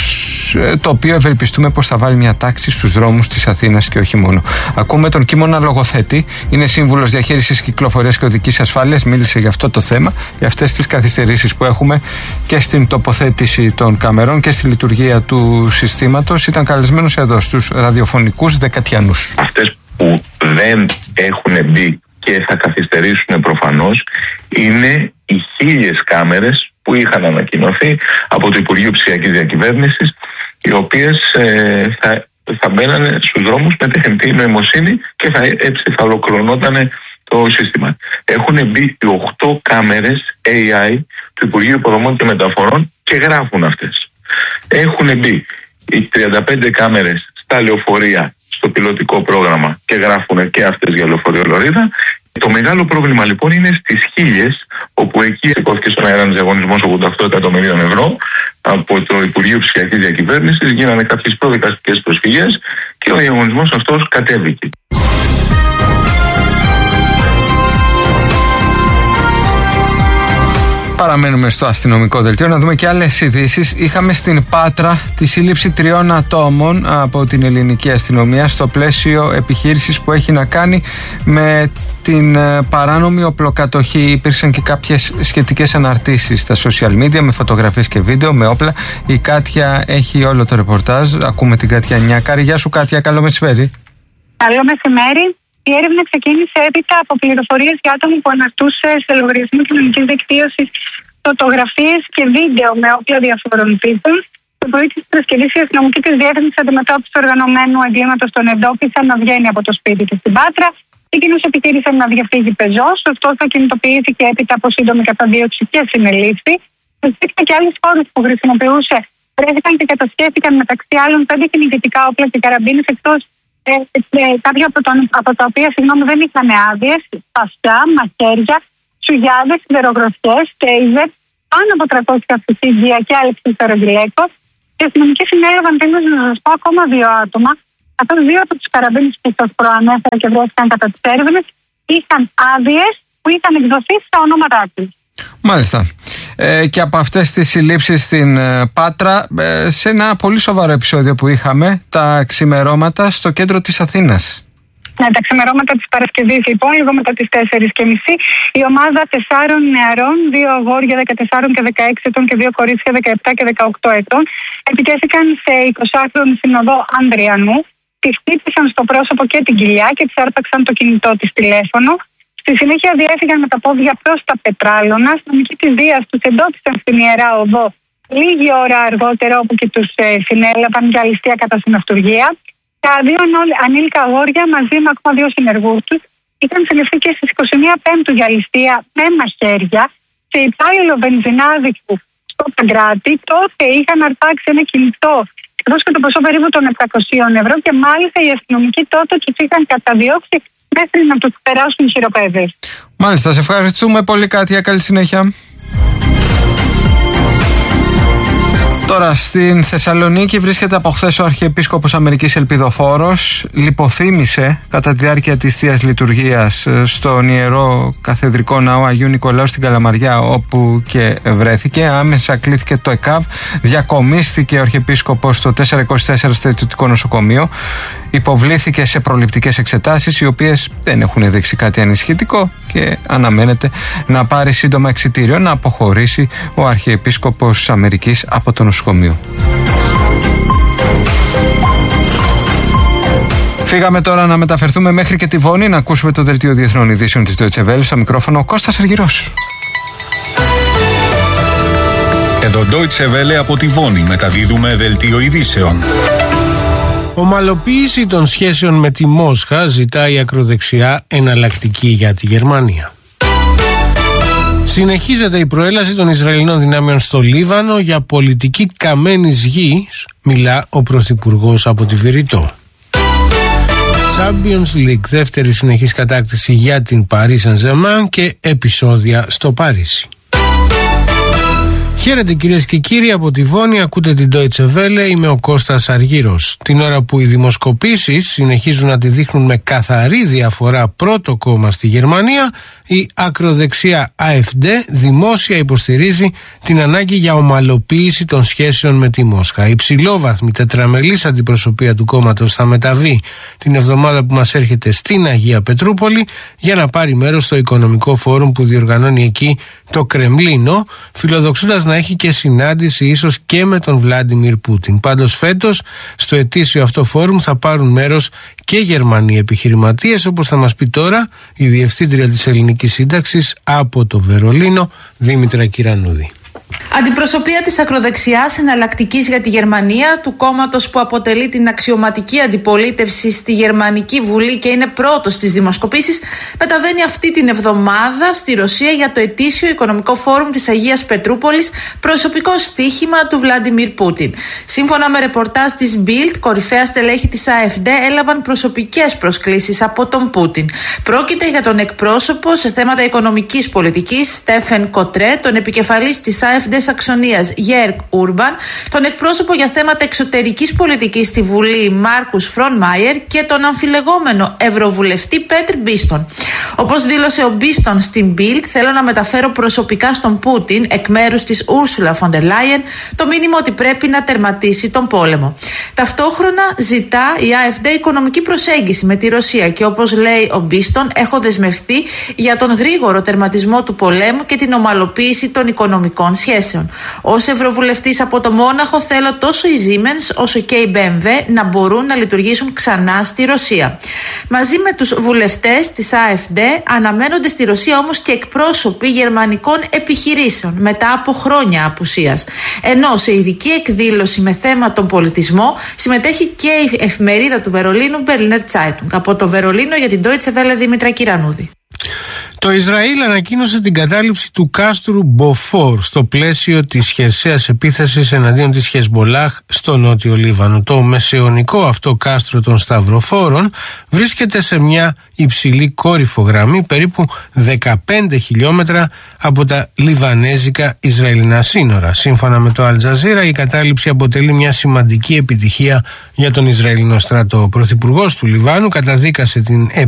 το οποίο ευελπιστούμε πως θα βάλει μια τάξη στους δρόμους της Αθήνας και όχι μόνο. Ακούμε τον Κίμωνα Λογοθέτη, είναι σύμβουλος διαχείρισης κυκλοφορίας και οδικής ασφάλειας, μίλησε για αυτό το θέμα, για αυτές τις καθυστερήσεις που έχουμε και στην τοποθέτηση των καμερών και στη λειτουργία του συστήματος. Ήταν καλεσμένος εδώ στους ραδιοφωνικούς Δεκατιανούς. Αυτές που δεν έχουν μπει και θα καθυστερήσουν προφανώς είναι οι 1000 κάμερες που είχαν ανακοινωθεί από το Υπουργείο Ψηφιακής Διακυβέρνησης, οι οποίες θα μπαίνανε στους δρόμους με τεχνητή νοημοσύνη και έτσι θα ολοκληρωνόταν το σύστημα. Έχουν μπει οι 8 κάμερες AI του Υπουργείου Υποδομών και Μεταφορών και γράφουν αυτές. Έχουν μπει οι 35 κάμερες στα λεωφορεία στο πιλωτικό πρόγραμμα και γράφουν και αυτές για λεωφορείο Λωρίδα. Το μεγάλο πρόβλημα λοιπόν είναι στις 1000, όπου εκεί σηκώθηκε στον αέρα ένας διαγωνισμός 88 εκατομμυρίων ευρώ από το Υπουργείο Ψηφιακής Διακυβέρνησης, γίνανε κάποιες προδικαστικές προσφυγές και ο διαγωνισμός αυτός κατέβηκε. Παραμένουμε στο αστυνομικό δελτίο να δούμε και άλλες ειδήσεις. Είχαμε στην Πάτρα τη σύλληψη 3 ατόμων από την ελληνική αστυνομία στο πλαίσιο επιχείρησης που έχει να κάνει με την παράνομη οπλοκατοχή. Υπήρξαν και κάποιες σχετικές αναρτήσεις στα social media με φωτογραφίες και βίντεο, με όπλα. Η Κάτια έχει όλο το ρεπορτάζ. Ακούμε την Κάτια Νιάκαρη. Γεια σου Κάτια, καλό μεσημέρι. Καλό μεσημέρι. Η έρευνα ξεκίνησε έπειτα από πληροφορίες για άτομο που αναρτούσε σε λογαριασμό κοινωνικής δικτύωσης φωτογραφίες και βίντεο με όπλα διαφορών τύπων. Το πρωί της Παρασκευής η αστυνομική της Διεύθυνσης Αντιμετώπισης του Οργανωμένου Εγκλήματος τον εντόπισαν να βγαίνει από το σπίτι του στην Πάτρα. Εκείνος επιχείρησε να διαφύγει πεζός, ωστόσο κινητοποιήθηκε έπειτα από σύντομη καταδίωξη και συνελήφθη. Υπήρξαν και άλλες χώρες που χρησιμοποιούσε. Βρέθηκαν και κατασχέθηκαν μεταξύ άλλων 5 κυνηγητικά όπλα και καραμπίνες, εκτός κάποια από τα οποία δεν είχαν άδειες, πασιά, μαχαίρια, σουγιάδες, σιδερογροθιές, τέιζερ, πάνω από 300 αυτοσύγγια και άλλες αερογυλαίκο. Οι αστυνομικοί συνέλαβαν τέλος να σας πω ακόμα 2 άτομα. Αυτός 2 από τους καραμπίνες που σας προανέφερα και βρέθηκαν κατά τις έρευνες είχαν άδειες που είχαν εκδοθεί στα ονόματά τους. Μάλιστα. Και από αυτές τις συλλήψεις στην Πάτρα, σε ένα πολύ σοβαρό επεισόδιο που είχαμε, τα ξημερώματα στο κέντρο της Αθήνας. Ναι, τα ξημερώματα της Παρασκευής, λοιπόν, λίγο μετά τις 4:30, η ομάδα 4 νεαρών, 2 αγόρια 14 και 16 ετών και 2 κορίτσια 17 και 18 ετών, επιτέθηκαν σε 20χρονη συνοδό Ανδριανού, τη χτύπησαν στο πρόσωπο και την κοιλιά και της άρπαξαν το κινητό της τηλέφωνο. Στη συνέχεια διέφυγαν με τα πόδια προς τα Πετράλωνα. Αστυνομικοί της Δίας τους εντόπισαν στην Ιερά Οδό λίγη ώρα αργότερα, όπου και τους συνέλαβαν για ληστεία κατά συναυτουργία. Τα 2 ανήλικα αγόρια μαζί με ακόμα 2 συνεργούς τους είχαν συλληφθεί και στις 21 Πέμπτου για ληστεία με μαχαίρια σε υπάλληλο βενζινάδικου στο Παγκράτη. Τότε είχαν αρπάξει ένα κινητό εκτός και το ποσό περίπου των 700 ευρώ και μάλιστα οι αστυνομικοί τότε τους είχαν καταδιώξει μέχρι να τους περάσουν οι χειροπέδες. Μάλιστα, σε ευχαριστούμε πολύ Κάτια, καλή συνέχεια. Τώρα στην Θεσσαλονίκη βρίσκεται από χθες ο Αρχιεπίσκοπος Αμερικής Ελπιδοφόρος. Λιποθύμησε κατά τη διάρκεια της Θείας Λειτουργίας στον Ιερό Καθεδρικό Ναό Αγίου Νικολάου στην Καλαμαριά, όπου και βρέθηκε. Άμεσα κλήθηκε το ΕΚΑΒ, διακομίστηκε ο Αρχιεπίσκοπος στο 424 Στρατιωτικό Νοσοκομείο. Υποβλήθηκε σε προληπτικές εξετάσεις, οι οποίες δεν έχουν δείξει κάτι ανησυχητικό και αναμένεται να πάρει σύντομα εξιτήριο να αποχωρήσει ο Αρχιεπίσκοπος Αμερικής από το νοσοκομείο. Φύγαμε τώρα να μεταφερθούμε μέχρι και τη Βόνη να ακούσουμε το δελτίο Διεθνών Ειδήσεων της Deutsche Welle. Στο μικρόφωνο ο Κώστας Αργυρός. Εδώ Deutsche Welle από τη Βόνη μεταδίδουμε δελτίο ειδήσεων. Ομαλοποίηση των σχέσεων με τη Μόσχα ζητάει η ακροδεξιά εναλλακτική για τη Γερμανία. Συνεχίζεται η προέλαση των Ισραηλινών δυνάμεων στο Λίβανο για πολιτική καμένης γης, μιλά ο Πρωθυπουργός από τη Βηρητό. Champions League, δεύτερη συνεχής κατάκτηση για την Paris Saint-Germain και επεισόδια στο Παρίσι. Χαίρετε κυρίες και κύριοι, από τη Βόνη ακούτε την Deutsche Welle, είμαι ο Κώστας Αργύρος. Την ώρα που οι δημοσκοπήσεις συνεχίζουν να τη δείχνουν με καθαρή διαφορά πρώτο κόμμα στη Γερμανία, η ακροδεξιά AfD δημόσια υποστηρίζει την ανάγκη για ομαλοποίηση των σχέσεων με τη Μόσχα. Η υψηλόβαθμη τετραμελής αντιπροσωπεία του κόμματος θα μεταβεί την εβδομάδα που μας έρχεται στην Αγία Πετρούπολη για να πάρει μέρος στο οικονομικό φόρουμ που διοργανώνει εκεί το Κρεμλίνο, φιλοδοξούντας να έχει και συνάντηση ίσως και με τον Βλάντιμιρ Πούτιν. Πάντως φέτος στο ετήσιο αυτό φόρουμ θα πάρουν μέρος και Γερμανοί επιχειρηματίες, όπως θα μας πει τώρα η Διευθύντρια της Ελληνικής Σύνταξης από το Βερολίνο, Δήμητρα Κυρανούδη. Αντιπροσωπεία της ακροδεξιάς εναλλακτικής για τη Γερμανία, του κόμματος που αποτελεί την αξιωματική αντιπολίτευση στη Γερμανική Βουλή και είναι πρώτος στις δημοσκοπήσεις, μεταβαίνει αυτή την εβδομάδα στη Ρωσία για το ετήσιο οικονομικό φόρουμ της Αγίας Πετρούπολης, προσωπικό στοίχημα του Βλάντιμιρ Πούτιν. Σύμφωνα με ρεπορτάζ της Bild, κορυφαία στελέχη της AfD έλαβαν προσωπικές προσκλήσεις από τον Πούτιν. Πρόκειται για τον εκπρόσωπο σε θέματα οικονομικής πολιτικής, Στέφεν Κοτρέ, τον επικεφαλής της AfD Σαξονίας Γέρκ Ούρμπαν, τον εκπρόσωπο για θέματα εξωτερικής πολιτικής στη Βουλή Μάρκους Φρονμάιερ και τον αμφιλεγόμενο ευρωβουλευτή Πέτρ Μπίστον. Όπως δήλωσε ο Μπίστον στην Bild, θέλω να μεταφέρω προσωπικά στον Πούτιν, εκ μέρους της Ούρσουλα Φοντερ Λάιεν, το μήνυμα ότι πρέπει να τερματίσει τον πόλεμο. Ταυτόχρονα ζητά η AfD οικονομική προσέγγιση με τη Ρωσία και όπως λέει ο Μπίστον, έχω δεσμευτεί για τον γρήγορο τερματισμό του πολέμου και την ομαλοποίηση των οικονομικών σχέσεων. Ως ευρωβουλευτής από το Μόναχο θέλω τόσο η Siemens όσο και η BMW να μπορούν να λειτουργήσουν ξανά στη Ρωσία. Μαζί με τους βουλευτές της AfD αναμένονται στη Ρωσία όμως και εκπρόσωποι γερμανικών επιχειρήσεων μετά από χρόνια απουσίας. Ενώ σε ειδική εκδήλωση με θέμα τον πολιτισμό συμμετέχει και η εφημερίδα του Βερολίνου Berliner Zeitung. Από το Βερολίνο για την Deutsche Welle, Δήμητρα Κυρανούδη. Το Ισραήλ ανακοίνωσε την κατάληψη του κάστρου Μποφόρ στο πλαίσιο της χερσαίας επίθεσης εναντίον της Χεσμολάχ στο νότιο Λίβανο. Το μεσαιωνικό αυτό κάστρο των Σταυροφόρων βρίσκεται σε μια υψηλή κόρυφο γραμμή περίπου 15 χιλιόμετρα από τα λιβανέζικα Ισραηλινά σύνορα. Σύμφωνα με το Αλτζαζίρα, η κατάληψη αποτελεί μια σημαντική επιτυχία για τον Ισραηλινό στρατό. Ο πρωθυπουργός του Λιβάνου καταδίκασε την